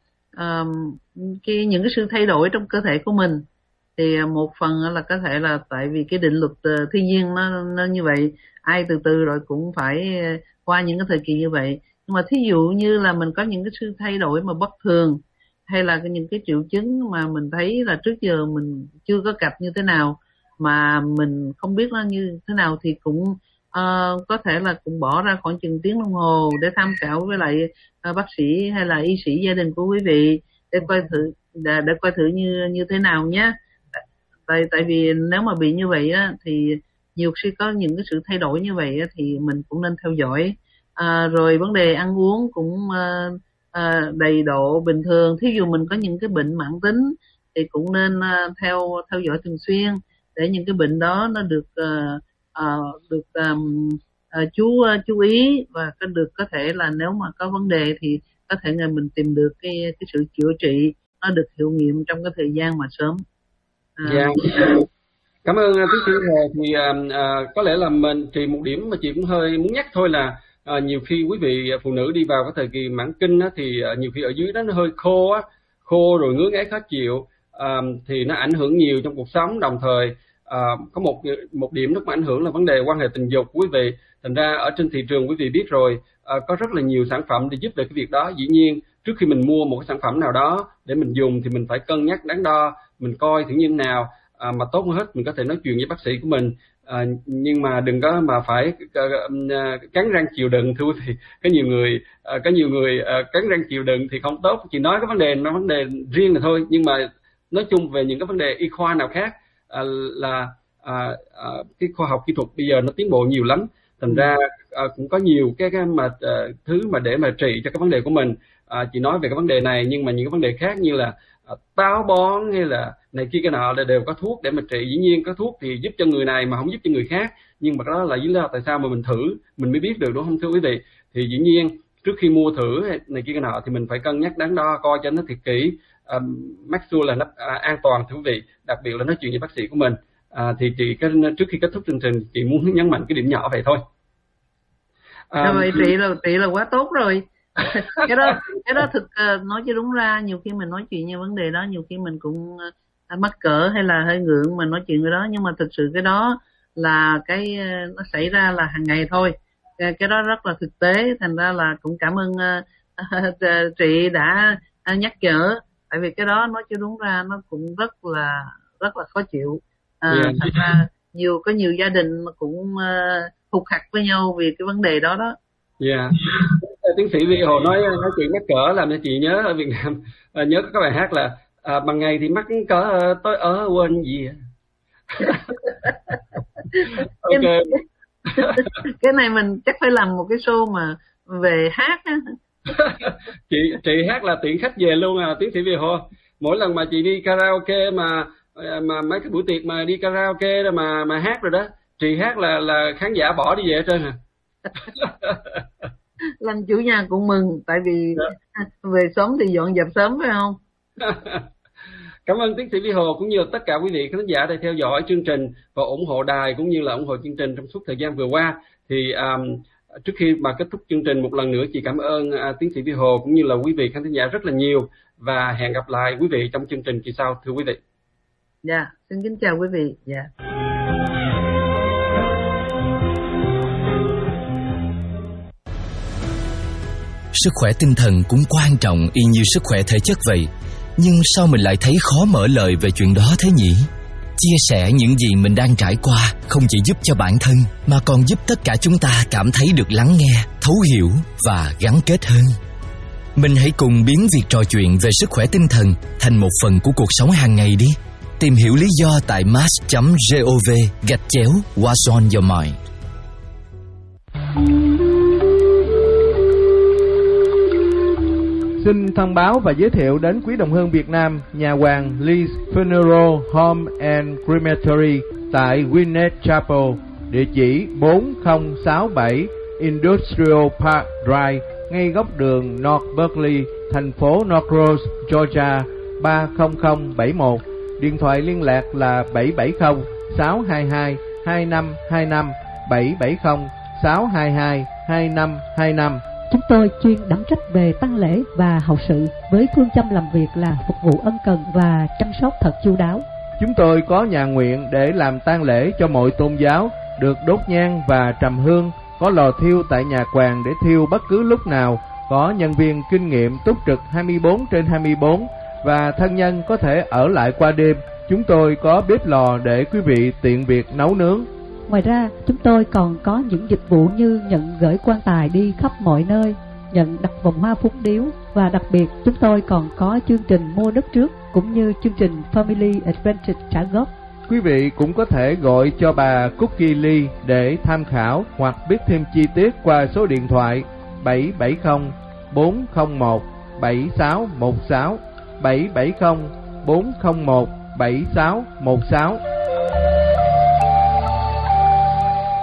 um, cái những cái sự thay đổi trong cơ thể của mình thì một phần là có thể là tại vì cái định luật uh, thiên nhiên nó, nó như vậy, ai từ từ rồi cũng phải qua những cái thời kỳ như vậy. Nhưng mà thí dụ như là mình có những cái sự thay đổi mà bất thường, hay là những cái triệu chứng mà mình thấy là trước giờ mình chưa có gặp như thế nào, mà mình không biết nó như thế nào, thì cũng uh, có thể là cũng bỏ ra khoảng chừng tiếng đồng hồ để tham khảo với lại uh, bác sĩ hay là y sĩ gia đình của quý vị để coi thử để, để coi thử như như thế nào nhé. Tại tại vì nếu mà bị như vậy á, thì nhiều khi có những cái sự thay đổi như vậy á, thì mình cũng nên theo dõi. À, rồi vấn đề ăn uống cũng uh, À, đầy độ bình thường. Thí dụ mình có những cái bệnh mãn tính thì cũng nên uh, theo theo dõi thường xuyên để những cái bệnh đó nó được uh, uh, được um, uh, chú uh, chú ý, và có được có thể là nếu mà có vấn đề thì có thể là mình tìm được cái cái sự chữa trị nó được hiệu nghiệm trong cái thời gian mà sớm. Uh, yeah. Cảm ơn tiến sĩ Hồ. Thì uh, uh, có lẽ là mình chỉ một điểm mà chị cũng hơi muốn nhắc thôi là uh, nhiều khi quý vị phụ nữ đi vào cái thời kỳ mãn kinh á, thì uh, nhiều khi ở dưới đó nó hơi khô á, khô rồi ngứa ngáy khó chịu, uh, thì nó ảnh hưởng nhiều trong cuộc sống. Đồng thời uh, có một một điểm rất ảnh hưởng là vấn đề quan hệ tình dục quý vị. Thành ra ở trên thị trường quý vị biết rồi, uh, có rất là nhiều sản phẩm để giúp được cái việc đó. Dĩ nhiên trước khi mình mua một cái sản phẩm nào đó để mình dùng thì mình phải cân nhắc đắn đo, mình coi thử như thế nào. À, mà tốt hơn hết mình có thể nói chuyện với bác sĩ của mình, à, nhưng mà đừng có mà phải uh, cắn răng chịu đựng thưa quý vị. Có nhiều người uh, có nhiều người uh, cắn răng chịu đựng thì không tốt. Chỉ nói cái vấn đề nó vấn đề riêng là thôi, nhưng mà nói chung về những cái vấn đề y khoa nào khác uh, là uh, uh, cái khoa học kỹ thuật bây giờ nó tiến bộ nhiều lắm. Thành ra uh, cũng có nhiều cái, cái mà uh, thứ mà để mà trị cho cái vấn đề của mình. Uh, chỉ nói về cái vấn đề này, nhưng mà những cái vấn đề khác như là uh, táo bón hay là này kia cái nọ là đều có thuốc để mà trị. Dĩ nhiên có thuốc thì giúp cho người này mà không giúp cho người khác, nhưng mà đó là lý do tại sao mà mình thử mình mới biết được, đúng không thưa quý vị? Thì dĩ nhiên trước khi mua thử này kia cái nọ thì mình phải cân nhắc đắn đo, coi cho nó thiệt kỹ, um, make sure là nó uh, an toàn thưa quý vị. Đặc biệt là nói chuyện với bác sĩ của mình. Uh, thì chị cái, trước khi kết thúc chương trình chị muốn nhấn mạnh cái điểm nhỏ vậy thôi. Um, vậy chị là chị là quá tốt rồi. cái đó cái đó thực uh, nói cho đúng ra nhiều khi mình nói chuyện như vấn đề đó, nhiều khi mình cũng uh, mắc cỡ hay là hơi ngượng mà nói chuyện với đó, nhưng mà thực sự cái đó là cái uh, nó xảy ra là hàng ngày thôi. Cái, cái đó rất là thực tế, thành ra là cũng cảm ơn uh, uh, chị đã uh, nhắc nhở, tại vì cái đó nói cho đúng ra nó cũng rất là rất là khó chịu. Uh, yeah. Thành ra nhiều có nhiều gia đình mà cũng uh, hụt hặc với nhau vì cái vấn đề đó đó. Dạ. Yeah. Tiến sĩ Vi Hồ nói nói chuyện mắc cỡ làm cho chị nhớ ở Việt Nam, à, nhớ có bài hát là à, bằng ngày thì mắc cỡ, tối ở quên gì. Ok. Cái, cái này mình chắc phải làm một cái show mà về hát á. chị chị hát là tiện khách về luôn à, tiến sĩ Vi Hồ. Mỗi lần mà chị đi karaoke mà mà mấy cái buổi tiệc mà đi karaoke đó mà mà hát rồi đó, chị hát là là khán giả bỏ đi về hết trơn à. Làm chủ nhà cũng mừng, tại vì yeah. về sớm thì dọn dẹp sớm phải không? Cảm ơn tiến sĩ Vi Hồ cũng như là tất cả quý vị khán giả đã theo dõi chương trình và ủng hộ đài cũng như là ủng hộ chương trình trong suốt thời gian vừa qua. Thì um, trước khi mà kết thúc chương trình một lần nữa, chị cảm ơn uh, tiến sĩ Vi Hồ cũng như là quý vị khán giả rất là nhiều, và hẹn gặp lại quý vị trong chương trình kỳ sau thưa quý vị. Dạ, yeah, xin kính chào quý vị. Dạ. Yeah. Sức khỏe tinh thần cũng quan trọng y như sức khỏe thể chất vậy. Nhưng sao mình lại thấy khó mở lời về chuyện đó thế nhỉ? Chia sẻ những gì mình đang trải qua không chỉ giúp cho bản thân, mà còn giúp tất cả chúng ta cảm thấy được lắng nghe, thấu hiểu và gắn kết hơn. Mình hãy cùng biến việc trò chuyện về sức khỏe tinh thần thành một phần của cuộc sống hàng ngày đi. Tìm hiểu lý do tại mass chấm gov gạch chéo What's on your mind. Xin thông báo và giới thiệu đến quý đồng hương Việt Nam nhà hoàng Lee's Funeral Home and Crematory tại Winnet Chapel, địa chỉ bốn không sáu bảy Industrial Park Drive, ngay góc đường North Berkeley, thành phố North Rose, Georgia ba không không bảy một. Điện thoại liên lạc là bảy bảy không sáu hai hai hai năm hai năm, bảy bảy không sáu hai hai hai năm hai năm. Chúng tôi chuyên đảm trách về tang lễ và hậu sự, với phương châm làm việc là phục vụ ân cần và chăm sóc thật chu đáo. Chúng tôi có nhà nguyện để làm tang lễ cho mọi tôn giáo, được đốt nhang và trầm hương, có lò thiêu tại nhà quàng để thiêu bất cứ lúc nào, có nhân viên kinh nghiệm túc trực hai mươi bốn trên hai mươi bốn và thân nhân có thể ở lại qua đêm. Chúng tôi có bếp lò để quý vị tiện việc nấu nướng. Ngoài ra, chúng tôi còn có những dịch vụ như nhận gửi quan tài đi khắp mọi nơi, nhận đặt vòng hoa phúng điếu, và đặc biệt chúng tôi còn có chương trình mua đất trước cũng như chương trình Family Advantage trả góp. Quý vị cũng có thể gọi cho bà Cookie Lee để tham khảo hoặc biết thêm chi tiết qua số điện thoại bảy bảy không bốn không một bảy sáu một sáu, bảy bảy không bốn không một bảy sáu một sáu.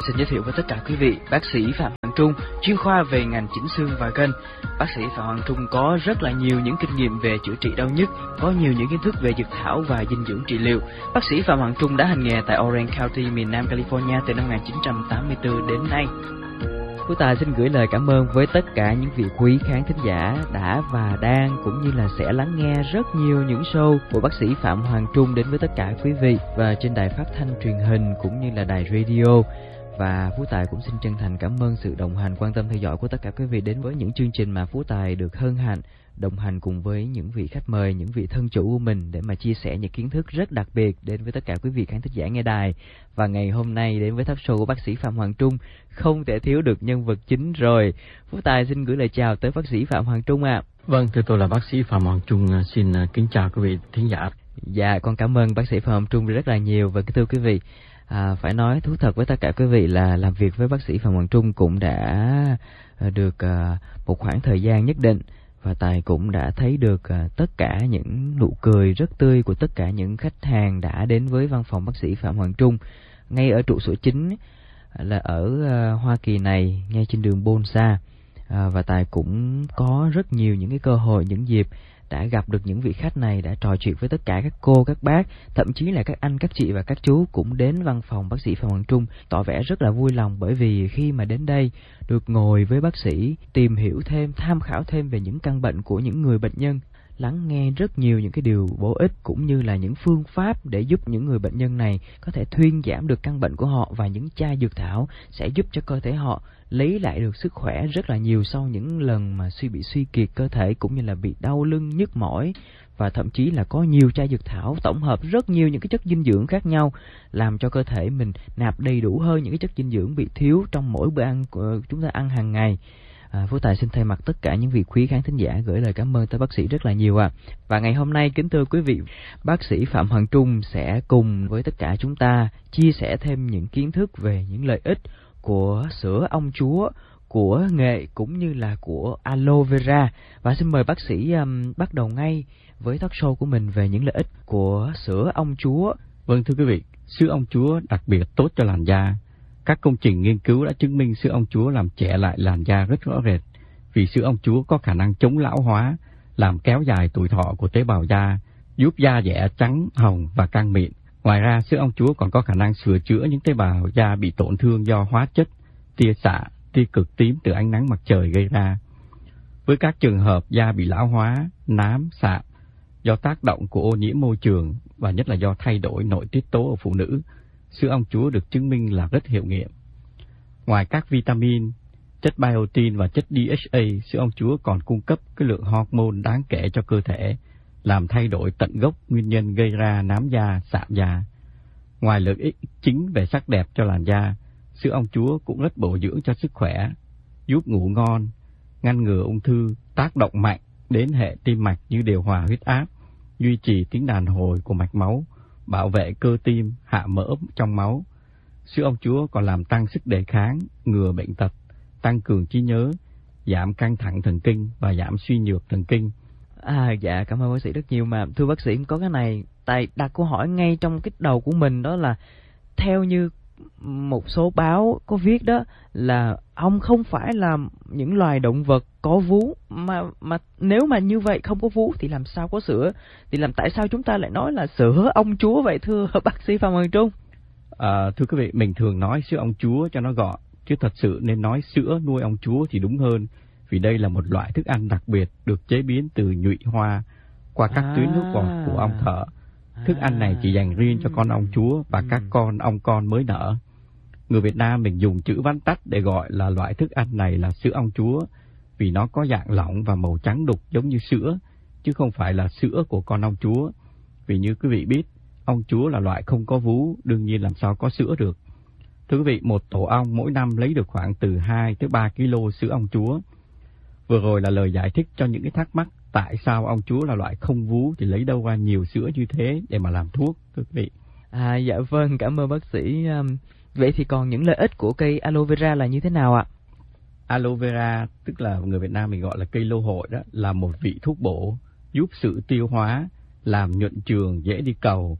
xin giới thiệu với tất cả quý vị bác sĩ Phạm Hoàng Trung, chuyên khoa về ngành chỉnh xương và gân. Bác sĩ Phạm Hoàng Trung có rất là nhiều những kinh nghiệm về chữa trị đau nhức, có nhiều những kiến thức về dược thảo và dinh dưỡng trị liệu. Bác sĩ Phạm Hoàng Trung đã hành nghề tại Orange County, miền Nam California từ năm một nghìn chín trăm tám mươi tư đến nay. Phú Tài xin gửi lời cảm ơn với tất cả những vị quý khán thính giả đã và đang cũng như là sẽ lắng nghe rất nhiều những show của bác sĩ Phạm Hoàng Trung đến với tất cả quý vị và trên đài phát thanh truyền hình cũng như là đài radio. Và Phú Tài cũng xin chân thành cảm ơn sự đồng hành, quan tâm theo dõi của tất cả quý vị đến với những chương trình mà Phú Tài được hân hạnh đồng hành cùng với những vị khách mời, những vị thân chủ của mình để mà chia sẻ những kiến thức rất đặc biệt đến với tất cả quý vị khán thính giả nghe đài. Và ngày hôm nay đến với talk show của bác sĩ Phạm Hoàng Trung không thể thiếu được nhân vật chính rồi. Phú Tài xin gửi lời chào tới bác sĩ Phạm Hoàng Trung ạ. À. Vâng, thưa tôi là bác sĩ Phạm Hoàng Trung, xin kính chào quý vị thính giả. Dạ, con cảm ơn bác sĩ Phạm Hoàng Trung rất là nhiều. Và thưa quý vị, à, phải nói thú thật với tất cả quý vị là làm việc với bác sĩ Phạm Hoàng Trung cũng đã được à, một khoảng thời gian nhất định. Và Tài cũng đã thấy được uh, tất cả những nụ cười rất tươi của tất cả những khách hàng đã đến với văn phòng bác sĩ Phạm Hoàng Trung ngay ở trụ sở chính uh, là ở uh, Hoa Kỳ này, ngay trên đường Bonsa. Uh, và Tài cũng có rất nhiều những cái cơ hội, những dịp đã gặp được những vị khách này, đã trò chuyện với tất cả các cô, các bác, thậm chí là các anh, các chị và các chú cũng đến văn phòng bác sĩ Phạm Hoàng Trung, tỏ vẻ rất là vui lòng bởi vì khi mà đến đây được ngồi với bác sĩ, tìm hiểu thêm, tham khảo thêm về những căn bệnh của những người bệnh nhân, lắng nghe rất nhiều những cái điều bổ ích cũng như là những phương pháp để giúp những người bệnh nhân này có thể thuyên giảm được căn bệnh của họ, và những chai dược thảo sẽ giúp cho cơ thể họ lấy lại được sức khỏe rất là nhiều sau những lần mà suy bị suy kiệt cơ thể cũng như là bị đau lưng, nhức mỏi. Và thậm chí là có nhiều chai dược thảo tổng hợp rất nhiều những cái chất dinh dưỡng khác nhau làm cho cơ thể mình nạp đầy đủ hơn những cái chất dinh dưỡng bị thiếu trong mỗi bữa ăn của chúng ta ăn hàng ngày. À, Phú Tài xin thay mặt tất cả những vị quý khán thính giả gửi lời cảm ơn tới bác sĩ rất là nhiều ạ. À. Và ngày hôm nay kính thưa quý vị, bác sĩ Phạm Hoàng Trung sẽ cùng với tất cả chúng ta chia sẻ thêm những kiến thức về những lợi ích của sữa ong chúa, của nghệ cũng như là của aloe vera. Và xin mời bác sĩ um, bắt đầu ngay với talk show của mình về những lợi ích của sữa ong chúa. Vâng thưa quý vị, sữa ong chúa đặc biệt tốt cho làn da. Các công trình nghiên cứu đã chứng minh sữa ong chúa làm trẻ lại làn da rất rõ rệt, vì sữa ong chúa có khả năng chống lão hóa, làm kéo dài tuổi thọ của tế bào da, giúp da dẻ trắng, hồng và căng mịn. Ngoài ra, sữa ong chúa còn có khả năng sửa chữa những tế bào da bị tổn thương do hóa chất, tia xạ, tia cực tím từ ánh nắng mặt trời gây ra. Với các trường hợp da bị lão hóa, nám, sạm do tác động của ô nhiễm môi trường và nhất là do thay đổi nội tiết tố ở phụ nữ, sữa ong chúa được chứng minh là rất hiệu nghiệm. Ngoài các vitamin, chất biotin và chất đê hát a, sữa ong chúa còn cung cấp cái lượng hormone đáng kể cho cơ thể, làm thay đổi tận gốc nguyên nhân gây ra nám da, sạm da. Ngoài lợi ích chính về sắc đẹp cho làn da, sữa ong chúa cũng rất bổ dưỡng cho sức khỏe, giúp ngủ ngon, ngăn ngừa ung thư, tác động mạnh đến hệ tim mạch như điều hòa huyết áp, duy trì tính đàn hồi của mạch máu, bảo vệ cơ tim, hạ mỡ trong máu. Sữa ong chúa còn làm tăng sức đề kháng, ngừa bệnh tật, tăng cường trí nhớ, giảm căng thẳng thần kinh và giảm suy nhược thần kinh. À dạ, cảm ơn bác sĩ rất nhiều. Mà thưa bác sĩ, có cái này Tài đặt câu hỏi ngay trong cái đầu của mình, đó là theo như một số báo có viết đó là ong không phải là những loài động vật có vú, mà mà nếu mà như vậy không có vú thì làm sao có sữa, thì làm tại sao chúng ta lại nói là sữa ong chúa vậy thưa bác sĩ Phạm Hoàng Trung? À, thưa quý vị, mình thường nói sữa ong chúa cho nó gọn, chứ thật sự nên nói sữa nuôi ong chúa thì đúng hơn, vì đây là một loại thức ăn đặc biệt được chế biến từ nhụy hoa qua các à. tuyến nước bọt của ong thợ. Thức ăn này chỉ dành riêng cho con ong chúa và các con ong con mới nở. Người Việt Nam mình dùng chữ vắn tắt để gọi là loại thức ăn này là sữa ong chúa, vì nó có dạng lỏng và màu trắng đục giống như sữa, chứ không phải là sữa của con ong chúa. Vì như quý vị biết, ong chúa là loại không có vú, đương nhiên làm sao có sữa được. Thưa quý vị, một tổ ong mỗi năm lấy được khoảng từ hai tới ba ki lô sữa ong chúa. Vừa rồi là lời giải thích cho những cái thắc mắc tại sao ong chúa là loại không vú thì lấy đâu ra nhiều sữa như thế để mà làm thuốc, thưa quý vị. À dạ vâng, cảm ơn bác sĩ. Vậy thì còn những lợi ích của cây aloe vera là như thế nào ạ? Aloe vera, tức là người Việt Nam mình gọi là cây lô hội đó, là một vị thuốc bổ, giúp sự tiêu hóa, làm nhuận trường, dễ đi cầu,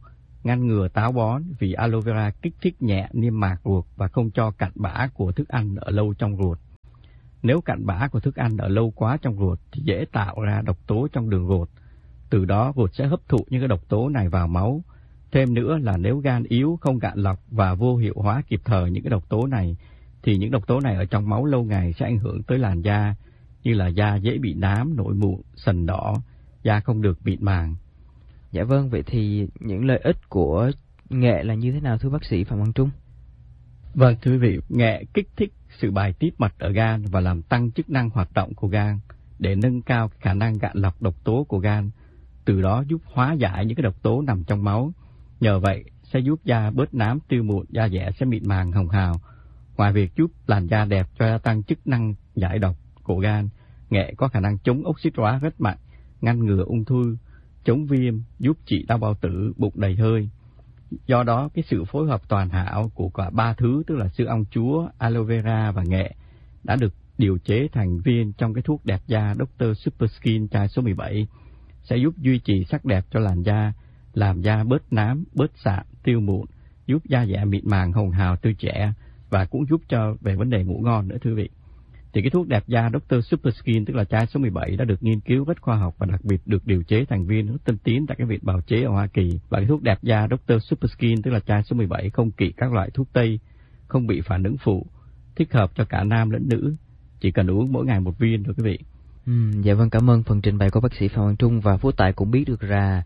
ngăn ngừa táo bón vì aloe vera kích thích nhẹ niêm mạc ruột và không cho cặn bã của thức ăn ở lâu trong ruột. Nếu cặn bã của thức ăn ở lâu quá trong ruột thì dễ tạo ra độc tố trong đường ruột. Từ đó ruột sẽ hấp thụ những cái độc tố này vào máu. Thêm nữa là nếu gan yếu, không cạn lọc và vô hiệu hóa kịp thời những cái độc tố này, thì những độc tố này ở trong máu lâu ngày sẽ ảnh hưởng tới làn da, như là da dễ bị nám, nổi mụn, sần đỏ, da không được mịn màng. Dạ vâng, vậy thì những lợi ích của nghệ là như thế nào thưa bác sĩ Phạm Hoàng Trung? Vâng, thưa quý vị, nghệ kích thích sự bài tiết mật ở gan và làm tăng chức năng hoạt động của gan để nâng cao khả năng gạn lọc độc tố của gan, từ đó giúp hóa giải những cái độc tố nằm trong máu. Nhờ vậy sẽ giúp da bớt nám tiêu mụn, da dẻ sẽ mịn màng hồng hào. Ngoài việc giúp làn da đẹp cho gia tăng chức năng giải độc của gan, nghệ có khả năng chống oxit hóa rất mạnh, ngăn ngừa ung thư, chống viêm, giúp trị đau bao tử, bụng đầy hơi. Do đó, cái sự phối hợp toàn hảo của cả ba thứ, tức là xương ong chúa, aloe vera và nghệ, đã được điều chế thành viên trong cái thuốc đẹp da doctor Super Skin chai số mười bảy, sẽ giúp duy trì sắc đẹp cho làn da, làm da bớt nám, bớt sạm, tiêu mụn, giúp da dẻ mịn màng hồng hào tươi trẻ và cũng giúp cho về vấn đề ngủ ngon nữa thưa quý vị. Thì cái thuốc đẹp da doctor Super Skin tức là chai số mười bảy đã được nghiên cứu rất khoa học và đặc biệt được điều chế thành viên rất tân tiến tại cái viện bào chế ở Hoa Kỳ. Và cái thuốc đẹp da doctor Super Skin tức là chai số mười bảy không kỵ các loại thuốc tây, không bị phản ứng phụ, thích hợp cho cả nam lẫn nữ, chỉ cần uống mỗi ngày một viên thôi quý vị. Ừ, dạ vâng, cảm ơn phần trình bày của bác sĩ Phạm Hoàng Trung. Và Phú Tài cũng biết được ra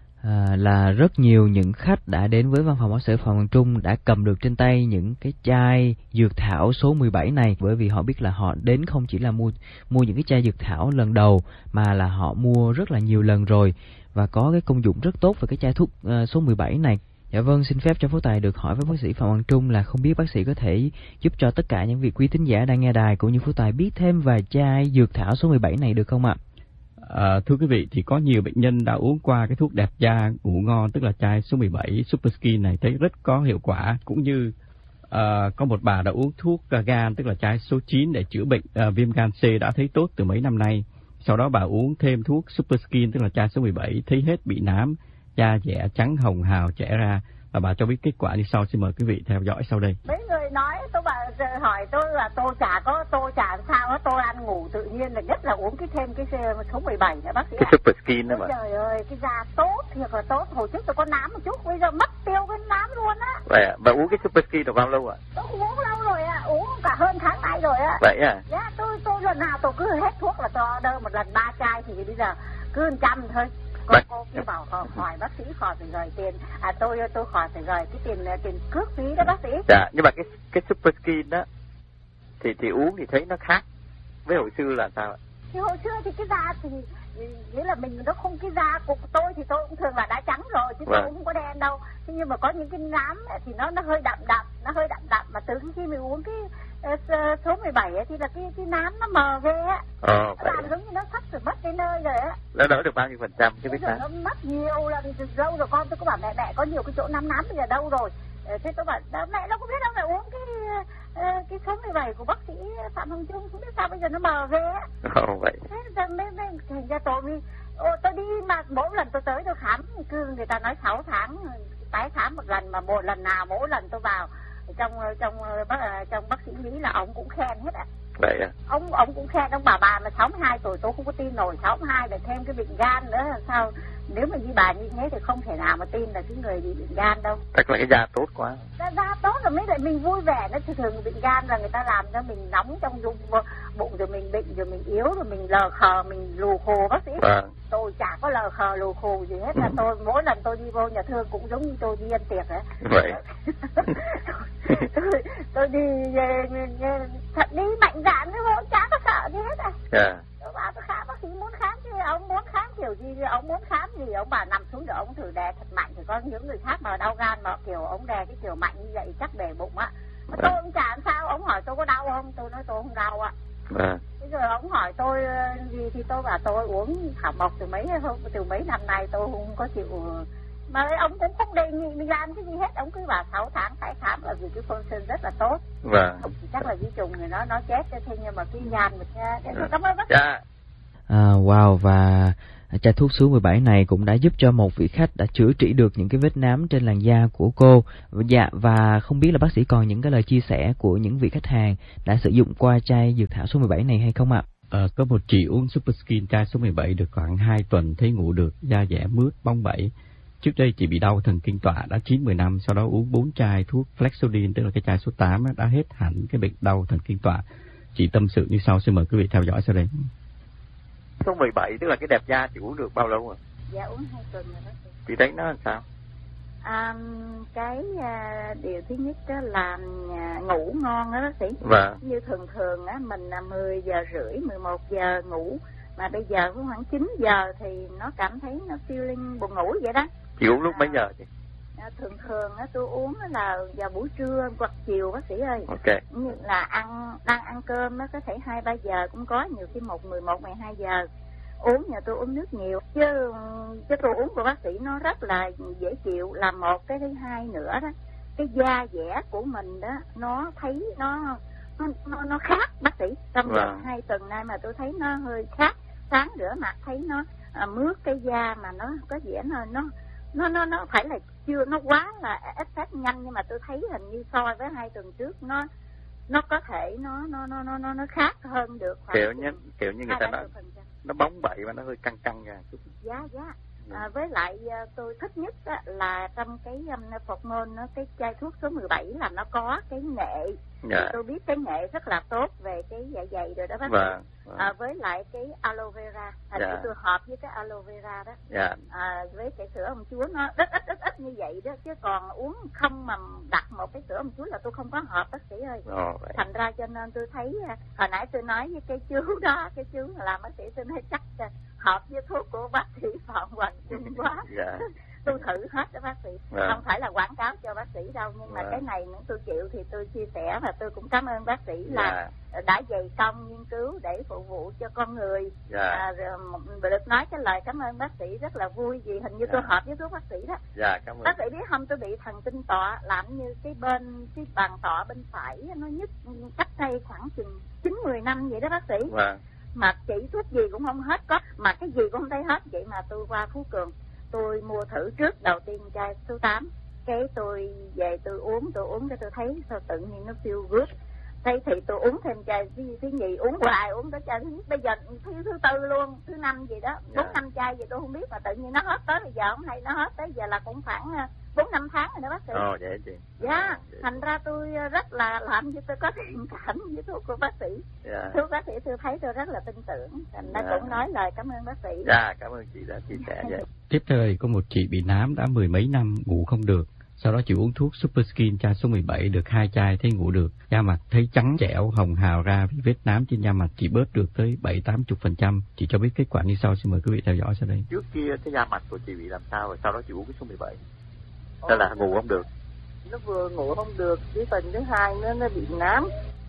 à, là rất nhiều những khách đã đến với văn phòng bác sĩ Phạm Hoàng Trung đã cầm được trên tay những cái chai dược thảo số mười bảy này, bởi vì họ biết là họ đến không chỉ là mua mua những cái chai dược thảo lần đầu mà là họ mua rất là nhiều lần rồi và có cái công dụng rất tốt về cái chai thuốc uh, số mười bảy này. Dạ vâng, xin phép cho Phú Tài được hỏi với bác sĩ Phạm Hoàng Trung là không biết bác sĩ có thể giúp cho tất cả những vị quý thính giả đang nghe đài cũng như Phú Tài biết thêm về chai dược thảo số mười bảy này được không ạ? À, thưa quý vị, thì có nhiều bệnh nhân đã uống qua cái thuốc đẹp da ngủ ngon tức là chai số mười bảy Super Skin này thấy rất có hiệu quả, cũng như à, có một bà đã uống thuốc gan tức là chai số chín để chữa bệnh à, viêm gan C đã thấy tốt từ mấy năm nay. Sau đó bà uống thêm thuốc Super Skin tức là chai số mười bảy thấy hết bị nám, da dẻ trắng hồng hào trẻ ra, và bà cho biết kết quả như sau. Xin mời quý vị theo dõi sau đây. Mấy người nói tôi bà hỏi tôi là tôi chả có tôi chả sao đó, tôi ăn ngủ tự nhiên là nhất là uống cái thêm cái số mười bảy nữa bác sĩ. Cái ạ. Super Skin đó mà. Trời ơi, cái da tốt thiệt là tốt. Hồi trước tôi có nám một chút, bây giờ mất tiêu cái nám luôn á. Vậy ạ, bà uống cái Super Skin được bao lâu ạ? Tôi uống lâu rồi ạ, uống cả hơn tháng nay rồi ạ. Vậy à? Dạ, tôi tôi lần nào tôi cứ hết thuốc là tôi order một lần ba chai thì bây giờ cứ một trăm thôi. Cô, Vậy. cô cứ bảo hỏi bác sĩ khỏi phải gửi tiền, à tôi tôi khỏi phải gửi cái tiền tiền cước phí đó bác sĩ. Dạ, nhưng mà cái cái Super Skin đó thì thì uống thì thấy nó khác với hồi xưa là sao ạ? Thì hồi xưa thì cái da thì nghĩa là mình nó không, cái da của tôi thì tôi cũng thường là đã trắng rồi chứ vâng. Tôi cũng không có đen đâu. Thế nhưng mà có những cái nám thì nó nó hơi đậm đậm, nó hơi đậm đậm mà từ khi mình uống cái uh, số mười bảy ấy, thì là cái cái nám nó mờ ghê á. Ờ, nó làm giống như nó sắp sửa mất cái nơi rồi á. Nó đỡ được bao nhiêu phần trăm chứ biết sao? Nó mất nhiều lần từ lâu rồi con tôi có bảo mẹ mẹ có nhiều cái chỗ nám nám bây giờ đâu rồi. Thế tôi bảo mẹ nó cũng biết đâu, phải uống cái cái số mười bảy của bác sĩ Phạm Hoàng Trung, không biết sao bây giờ nó mờ ghê á. Ồ vậy. Thế ra mới thành ra tôi đi, ô, tôi đi mà mỗi lần tôi tới tôi khám cứ người ta nói sáu tháng tái khám một lần, mà một lần nào mỗi lần tôi vào trong trong bác trong bác sĩ Lý là ông cũng khen hết ạ. Vậy à? Ông ông cũng khen, ông bảo bà mà sáu mươi hai tuổi tôi không có tin nổi, sáu mươi hai lại thêm cái bệnh gan nữa là sao? Nếu mà như bà như thế thì không thể nào mà tin là cái người bị bệnh gan đâu. Chắc là cái da tốt quá. Da, da tốt rồi mới lại mình vui vẻ. Nó thường bệnh gan là người ta làm cho mình nóng trong bụng, bụng rồi mình bệnh rồi mình yếu rồi mình lờ khờ mình lù khù bác sĩ. Vâng. Tôi chả có lờ khờ lù khù gì hết, là ừ. Tôi mỗi lần tôi đi vô nhà thương cũng giống như tôi đi ăn tiệc ấy. Vậy. tôi, tôi đi thật đi mạnh dạn với vô chả có sợ gì hết à. Yeah. Tôi bảo tôi khám bác sĩ muốn khám chứ ông muốn khám kiểu gì, ông muốn khám gì ông bảo nằm xuống để ông thử đè thật mạnh, thì có những người khác mà đau gan mà kiểu ông đè cái kiểu mạnh như vậy chắc bể bụng á. Mà tôi cũng chả làm sao, ông hỏi tôi có đau không, tôi nói tôi không đau ạ. À. Bây giờ ông hỏi tôi gì thì tôi bảo tôi uống thảo mộc từ mấy hôm từ mấy năm nay tôi không có chịu, mà ông cũng không đề nghị mình làm cái gì hết, ông cứ bảo sáu tháng tái khám là vì cái phân sinh rất là tốt. Vâng. Chắc là vi trùng thì nó nó chết thế, nhưng mà cái gan mình nha. Cảm ơn bác sĩ. Dạ. À, wow, và chai thuốc số mười bảy này cũng đã giúp cho một vị khách đã chữa trị được những cái vết nám trên làn da của cô. Dạ, và không biết là bác sĩ còn những cái lời chia sẻ của những vị khách hàng đã sử dụng qua chai dược thảo số mười bảy này hay không ạ? À, có một chị uống Super Skin chai số mười bảy được khoảng hai tuần thấy ngủ được, da dẻ mướt, bong bẩy. Trước đây chị bị đau thần kinh tọa đã chín mười năm, sau đó uống bốn chai thuốc Flexodin, tức là cái chai số tám đã hết hẳn cái bệnh đau thần kinh tọa. Chị tâm sự như sau, xin mời quý vị theo dõi sau đây. Số mười bảy tức là cái đẹp da chị uống được bao lâu rồi? Dạ uống hai tuần rồi đó. Chị thấy nó làm sao? À, cái à, điều thứ nhất đó là à, ngủ ngon đó bác sĩ. Vâng. Như thường thường á mình là mười giờ rưỡi, mười một giờ ngủ, mà bây giờ khoảng chín giờ thì nó cảm thấy nó feeling buồn ngủ vậy đó. Chị uống lúc à, mấy giờ chị? À, thường thường á tôi uống là vào buổi trưa hoặc chiều bác sĩ ơi. Ok. Như là ăn đang ăn cơm nó có thể hai ba giờ cũng có, nhiều khi một mười một mười hai giờ. Uống nhà tôi uống nước nhiều chứ chứ tôi uống của bác sĩ nó rất là dễ chịu, là một. Cái thứ hai nữa đó, cái da dẻ của mình đó nó thấy nó nó nó, nó khác bác sĩ. Trong vòng wow. hai tuần nay mà tôi thấy nó hơi khác, sáng rửa mặt thấy nó à, mướt cái da, mà nó có vẻ nó nó nó nó nó phải là chưa nó quá là effect nhanh, nhưng mà tôi thấy hình như so với hai tuần trước nó nó có thể nó nó nó nó nó nó khác hơn được. Kiểu như kiểu như người ta nói nó bóng bẩy và nó hơi căng căng ra chút. Dạ dạ. À, với lại tôi thích nhất á, là trong cái um, phột môn nó cái chai thuốc số mười bảy là nó có cái nghệ. Dạ. Tôi biết cái nghệ rất là tốt về cái dạ dày rồi đó bác. Vâng, vâng. À, với lại cái aloe vera, hình dạ. như tôi hợp với cái aloe vera đó. Dạ. À, với cái sữa ông chúa nó ít ít ít ít như vậy đó, chứ còn uống không mà đặt một cái sữa ông chúa là tôi không có hợp bác sĩ ơi. Ồ, thành ra cho nên tôi thấy hồi nãy tôi nói với cái chú đó, cái chú làm bác sĩ, tôi nói chắc hợp với thuốc của bác sĩ Phạm Hoàng Trung quá. Dạ. Tôi thử hết đó bác sĩ. Dạ. Không phải là quảng cáo cho bác sĩ đâu, nhưng mà dạ. cái này nếu tôi chịu thì tôi chia sẻ, và tôi cũng cảm ơn bác sĩ là dạ. đã dày công nghiên cứu để phục vụ cho con người. Dạ. À, được nói cái lời cảm ơn bác sĩ rất là vui, vì hình như dạ. tôi hợp với thuốc bác sĩ đó. Dạ, cảm ơn. Bác sĩ biết không, tôi bị thần kinh tọa, làm như cái bên cái bàn tọa bên phải nó nhức cách đây khoảng chừng chín mười năm vậy đó bác sĩ. Dạ. Mà chỉ thuốc gì cũng không hết, có mà cái gì cũng không thấy hết. Vậy mà tôi qua Phú Cường, tôi mua thử trước đầu tiên chai số tám, cái tôi về tôi uống tôi uống cái tôi thấy sao tự nhiên nó feel good. Thế thì tôi uống thêm chai thứ, thứ nhì, uống hoài uống tới chai thứ nhất, bây giờ thứ thứ tư luôn, thứ năm gì đó, bốn yeah. năm chai gì tôi không biết, mà tự nhiên nó hết tới bây giờ không hay, nó hết tới giờ là cũng khoảng bốn năm tháng rồi đó bác sĩ. Ồ vậy chị. Dạ, thành ra tôi rất là làm cho tôi có thiện cảm với thuốc của bác sĩ. Yeah. Thuốc bác sĩ tôi thấy tôi rất là tin tưởng, thành ra yeah. cũng nói lời cảm ơn bác sĩ. Dạ, yeah, cảm ơn chị đã chia sẻ vậy. Tiếp theo đây có một chị bị nám đã mười mấy năm ngủ không được. Sau đó chị uống thuốc Super Skin chai số mười bảy được hai chai thấy ngủ được, da mặt thấy trắng trẻo, hồng hào ra vì vết nám trên da mặt chị bớt được tới bảy tám chục phần trăm. Chị cho biết kết quả như sau, xin mời quý vị theo dõi sau đây. Trước kia cái da mặt của chị bị làm sao rồi sau đó chị uống cái số mười bảy? Đó là ngủ không được. Nó vừa ngủ không được, cái phần thứ hai nó nó bị nám.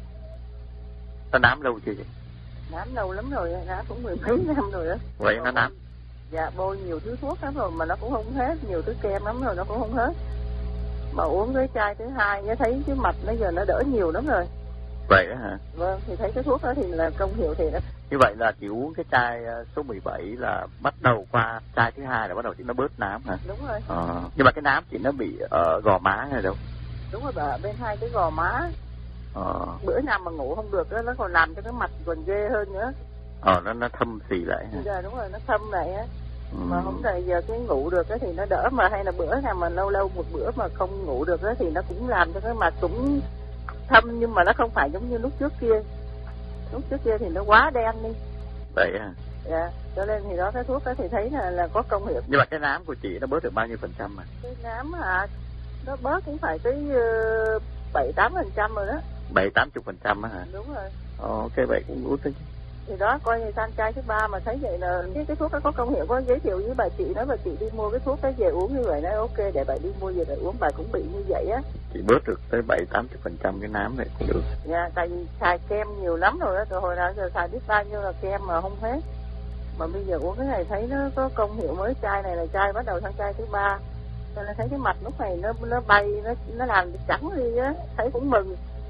Nó nám lâu chưa chị? Nám lâu lắm rồi, nám cũng mười mấy năm rồi đó. Vậy nó nám? Dạ, bôi nhiều thứ thuốc lắm rồi mà nó cũng không hết, nhiều thứ kem lắm rồi nó cũng không hết. Mà uống cái chai thứ hai nó thấy cái mặt bây giờ nó đỡ nhiều lắm rồi. Vậy đó hả? Vâng, thì thấy cái thuốc đó thì là công hiệu thì đó. Như vậy là chị uống cái chai số mười bảy là bắt đầu qua chai thứ hai là bắt đầu chị nó bớt nám hả? Đúng rồi. Ờ, nhưng mà cái nám chị nó bị ở gò má hay đâu? Đúng rồi bà, bên hai cái gò má. Ờ. Bữa nào mà ngủ không được đó, nó còn làm cho cái mặt còn ghê hơn nữa. Ờ, nó nó thâm xì lại hả? Dạ đúng rồi, nó thâm lại á. Ừ. Mà không đợi giờ cái ngủ được đó thì nó đỡ, mà hay là bữa nào mà lâu lâu một bữa mà không ngủ được đó thì nó cũng làm cho cái mặt cũng thâm, nhưng mà nó không phải giống như lúc trước kia. Lúc trước kia thì nó quá đen đi. Vậy à? Dạ, cho nên thì đó cái thuốc đó thì thấy là là có công hiệu. Nhưng mà cái nám của chị nó bớt được bao nhiêu phần trăm mà? Cái nám hả? Nó bớt cũng phải tới bảy tám phần trăm rồi đó. Bảy tám chục phần trăm hả? Đúng rồi. Ồ, ok vậy cũng út thôi. Thì đó, coi như sang chai thứ ba mà thấy vậy là cái, cái thuốc đó có công hiệu, có giới thiệu với bà chị, nói bà chị đi mua cái thuốc đó về uống như vậy, nói ok để bà đi mua về bà uống, bà cũng bị như vậy á. Chị bớt được tới bảy tám chục phần trăm cái nám này cũng được. Dạ, tại vì xài kem nhiều lắm rồi đó, từ hồi nào giờ xài biết bao nhiêu là kem mà không hết. Mà bây giờ uống cái này thấy nó có công hiệu, mới chai này là chai bắt đầu sang chai thứ ba, cho nên thấy cái mặt lúc này nó nó bay, nó nó làm trắng đi á, thấy cũng mừng.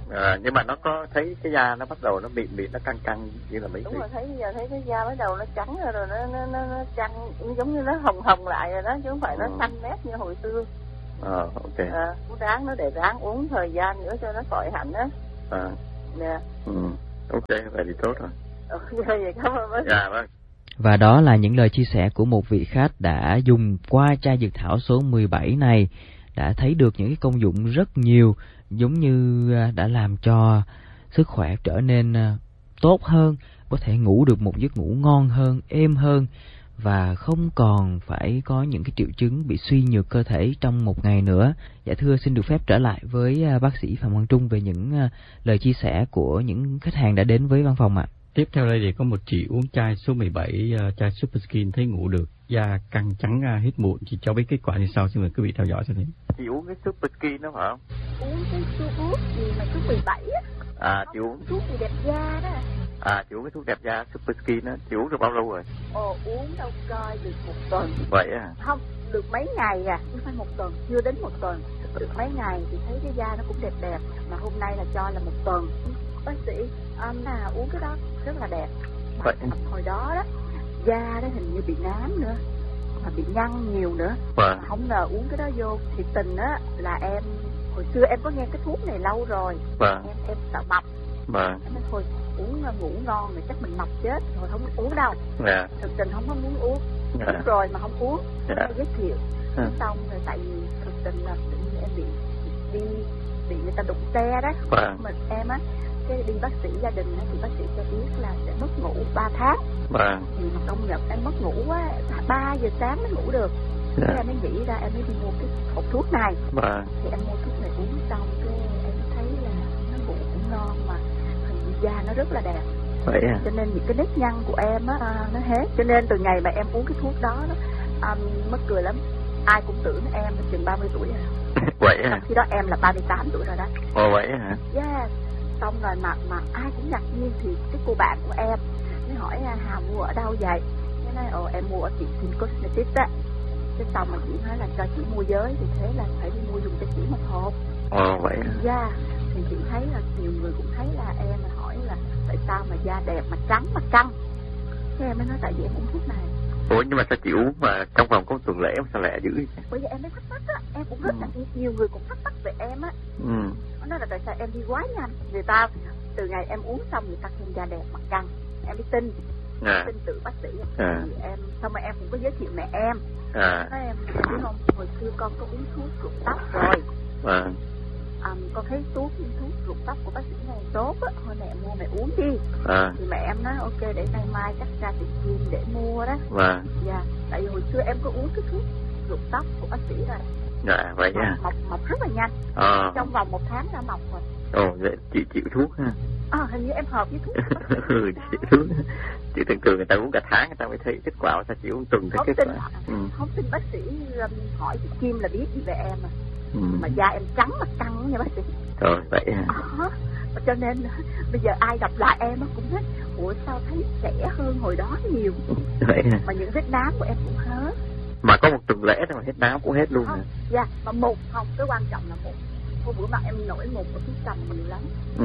À, nhưng mà nó có thấy cái da nó bắt đầu nó bị bị nó căng căng như là mấy đúng cái... rồi, thấy giờ thấy cái da bắt đầu nó trắng rồi, rồi nó nó nó, nó trắng giống như nó hồng hồng lại rồi đó, chứ không phải nó xanh mét như hồi xưa. Ờ, ok. À, uống ráng nó để ráng uống thời gian nữa cho nó khỏi hẳn á. À. Nè. Ừ. Ok, vậy thì tốt rồi. Ừ, vậy cảm ơn bác. Dạ vâng. Và đó là những lời chia sẻ của một vị khách đã dùng qua chai dược thảo số mười bảy này, đã thấy được những cái công dụng rất nhiều, giống như đã làm cho sức khỏe trở nên tốt hơn, có thể ngủ được một giấc ngủ ngon hơn, êm hơn, và không còn phải có những cái triệu chứng bị suy nhược cơ thể trong một ngày nữa. Dạ thưa, xin được phép trở lại với bác sĩ Phạm Quang Trung về những lời chia sẻ của những khách hàng đã đến với văn phòng ạ. Tiếp theo đây thì có một chị uống chai số mười bảy, uh, chai Super Skin thấy ngủ được, da căng trắng uh, hết mụn. Chị cho biết kết quả như sau, xin mời quý vị theo dõi cho thấy. Chị uống cái Super Skin đó phải không? Uống cái thuốc gì mà số mười bảy á. À, chị uống thuốc gì đẹp da đó. À, chị uống cái thuốc đẹp da Super Skin đó, chị uống được bao lâu rồi? Ồ, uống đâu coi được một tuần. Vậy à? Không, được mấy ngày à, không phải một tuần, chưa đến một tuần. Được mấy ngày thì thấy cái da nó cũng đẹp đẹp, mà hôm nay là cho là một tuần. Bác sĩ, um, là uống cái đó rất là đẹp. Vậy. Hồi đó đó, da đó hình như bị nám nữa, mà bị nhăn nhiều nữa. Vâng. Không ngờ uống cái đó vô, thiệt tình á là em, hồi xưa em có nghe cái thuốc này lâu rồi. Vâng. Em, em sợ mập. Vâng. Em nói thôi, uống ngủ ngon rồi chắc mình mập chết, rồi không uống đâu. Dạ. Thực tình không có muốn uống. Dạ. Uống rồi mà không uống. Dạ. Giới thiệu. Dạ. Xong rồi tại vì thực tình là tự nhiên em bị đi bị người ta đụng xe đó. Vâng. Mình em á, cái đi bác sĩ gia đình á, thì bác sĩ cho biết là sẽ mất ngủ ba tháng. Vâng. Thì mà công nhận em mất ngủ quá, ba giờ sáng mới ngủ được. Dạ. Thế em mới nghĩ ra em mới đi mua cái hộp thuốc này. Vâng. Thì em mua thuốc này uống xong cái em thấy là nó ngủ cũng ngon, mà hình như da nó rất là đẹp. Vậy à? Cho nên những cái nếp nhăn của em á nó hết. Cho nên từ ngày mà em uống cái thuốc đó, đó um, mắc cười lắm, ai cũng tưởng em chừng ba mươi tuổi rồi. Vậy à? Khi đó em là ba mươi tám tuổi rồi đó. Ồ, vậy hả? Yeah. Xong rồi mà mà ai cũng ngạc nhiên, thì cái cô bạn của em mới hỏi Hà mua ở đâu vậy? Cái nói ồ em mua ở tiệm Skin Cosmetics á. Cái xong mà chị nói là cho chị mua giới, thì thế là phải đi mua dùng cho chị một hộp. Ồ, vậy hả? Yeah. Thì chị thấy là nhiều người cũng thấy là em mà hỏi là tại sao mà da đẹp mà trắng mà căng. Thế em mới nói tại vì em uống thuốc này. Ủa nhưng mà sao chị uống mà trong vòng có tuần lễ mà sao lẹ dữ vậy? Bởi vì em mới thắc mắc á, em cũng rất là ừ. nhiều người cũng thắc mắc về em á. Ừ. Nó nói là tại sao em đi quá nhanh. Người ta từ ngày em uống xong người ta khen da đẹp mặt căng. Em mới tin. À. Tin tự bác sĩ. À. Thì em xong rồi em cũng có giới thiệu mẹ em. À. Nói em biết không, hồi xưa con có uống thuốc rụng tóc rồi. À. Um, con thấy thuốc thuốc rụng tóc của bác sĩ này tốt á, thôi mẹ mua mẹ uống đi. À. Thì mẹ em nói ok để nay mai chắc ra tiệm Kim để mua đó. Vâng. Dạ, tại vì hồi xưa em có uống cái thuốc rụng tóc của bác sĩ rồi. Dạ, vậy mọc, à? Mọc, mọc rất là nhanh. À. Trong vòng một tháng đã mọc rồi. Ồ, vậy chị chịu thuốc ha? À, hình như em hợp với thuốc. Ừ, chị chịu thuốc. Chị thường thường người ta uống cả tháng người ta mới thấy kết quả, sao chị uống tuần thấy kết tin, quả? Ừ. Không tin bác sĩ um, hỏi chị Kim là biết gì về em à. Ừ. Mà da em trắng mà căng nha bác sĩ. Rồi, vậy à? À, cho nên bây giờ ai gặp lại em cũng nói ủa sao thấy trẻ hơn hồi đó nhiều. Vậy à? Mà những vết nám của em cũng hết. Mà có một tuần lễ thôi mà hết nám cũng hết luôn hả? Dạ, mà mụn không, cái quan trọng là mụn. Hôm bữa mặt em nổi mụn ở phía cầm nhiều lắm. Ừ.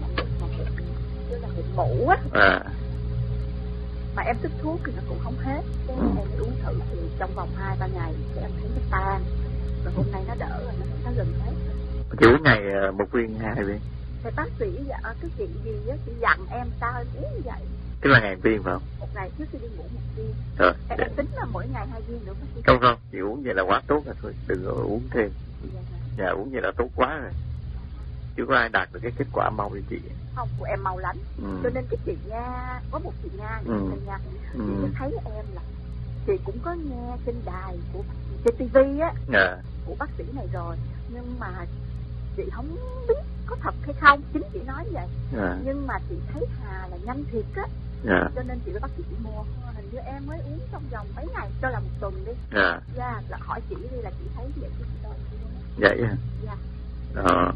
Chứ là mụn mũ á. À. Mà em thích thuốc thì nó cũng không hết. Cái ừ. em uống thử thì trong vòng hai ba ngày thì em thấy nó tan. Rồi hôm nay nó đỡ rồi, nó, nó gần hết. Chị uống ngày một viên hai viên? Thì bác sĩ dạ, cái chuyện gì á, chị dặn em sao em uống như vậy. Tức là ngày viên phải không? Một ngày trước khi đi ngủ một viên. Rồi. Em, em tính là mỗi ngày hai viên nữa bác sĩ. Không không, chị uống vậy là quá tốt rồi thôi, đừng có uống thêm. Dạ, dạ uống vậy là tốt quá rồi. Chứ có ai đạt được cái kết quả mau như chị? Không, của em mau lắm. Ừ. Cho nên cái chị Nga, có một chị Nga, ừ. chị Nga, chị ừ. thấy em là chị cũng có nghe trên đài của trên ti vi á, dạ. của bác sĩ này rồi, nhưng mà chị không biết có thật hay không, chính chị nói vậy. Dạ. Nhưng mà chị thấy Hà là nhanh thiệt á, dạ. Cho nên chị với bác sĩ chị mua. Hình như em mới uống trong vòng mấy ngày, cho là một tuần đi. Dạ. Dạ, là hỏi chị đi là chị thấy vậy chứ chị đâu. Dạ dạ. Dạ. Ờ.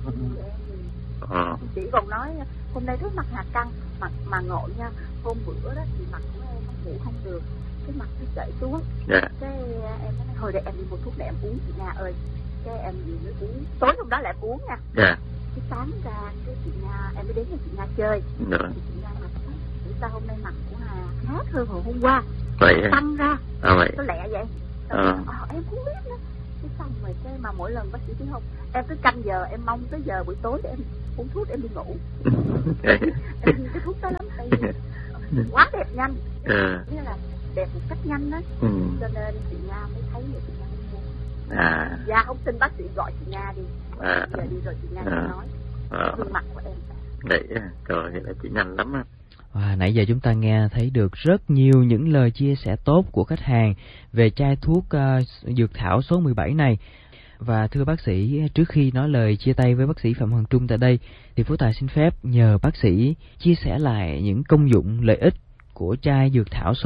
Ờ. Chị còn nói hôm nay thấy mặt Hà căng, mặt mà ngộ nha, hôm bữa đó thì mặt của em ngủ không được, cái mặt nó chảy xuống. Yeah. Cái em nói thôi để em đi mua thuốc để em uống chị Nga ơi. Cái em gì mới uống, tối hôm đó lại em uống nha. Yeah. cái sáng ra cái chị Nga em mới đến với chị Nga chơi. Dạ. Chị Nga mặt tại sao hôm nay mặt của Hà khác hơn hồi hôm qua, vậy tăng ra, à, vậy có lẹ vậy. À. À, em không biết nữa. Cái xong rồi cái mà mỗi lần bác sĩ thấy không, em cứ canh giờ em mong tới giờ buổi tối để em uống thuốc để em đi ngủ. Em đi cái thuốc đó lắm tại vì quá đẹp nhanh. À. Nghĩa là đẹp một cách nhanh đó. Ừ. Cho nên chị Nga mới thấy vậy chị Nga mới mua. À. Dạ không tin bác sĩ gọi chị Nga đi. À. Giờ đi rồi chị Nga À. nói À. gương mặt của em. Vậy trời thì là chị nhanh lắm á. À, nãy giờ chúng ta nghe thấy được rất nhiều những lời chia sẻ tốt của khách hàng về chai thuốc uh, dược thảo số mười bảy này. Và thưa bác sĩ, trước khi nói lời chia tay với bác sĩ Phạm Hoàng Trung tại đây, thì Phú Tài xin phép nhờ bác sĩ chia sẻ lại những công dụng lợi ích của chai dược thảo số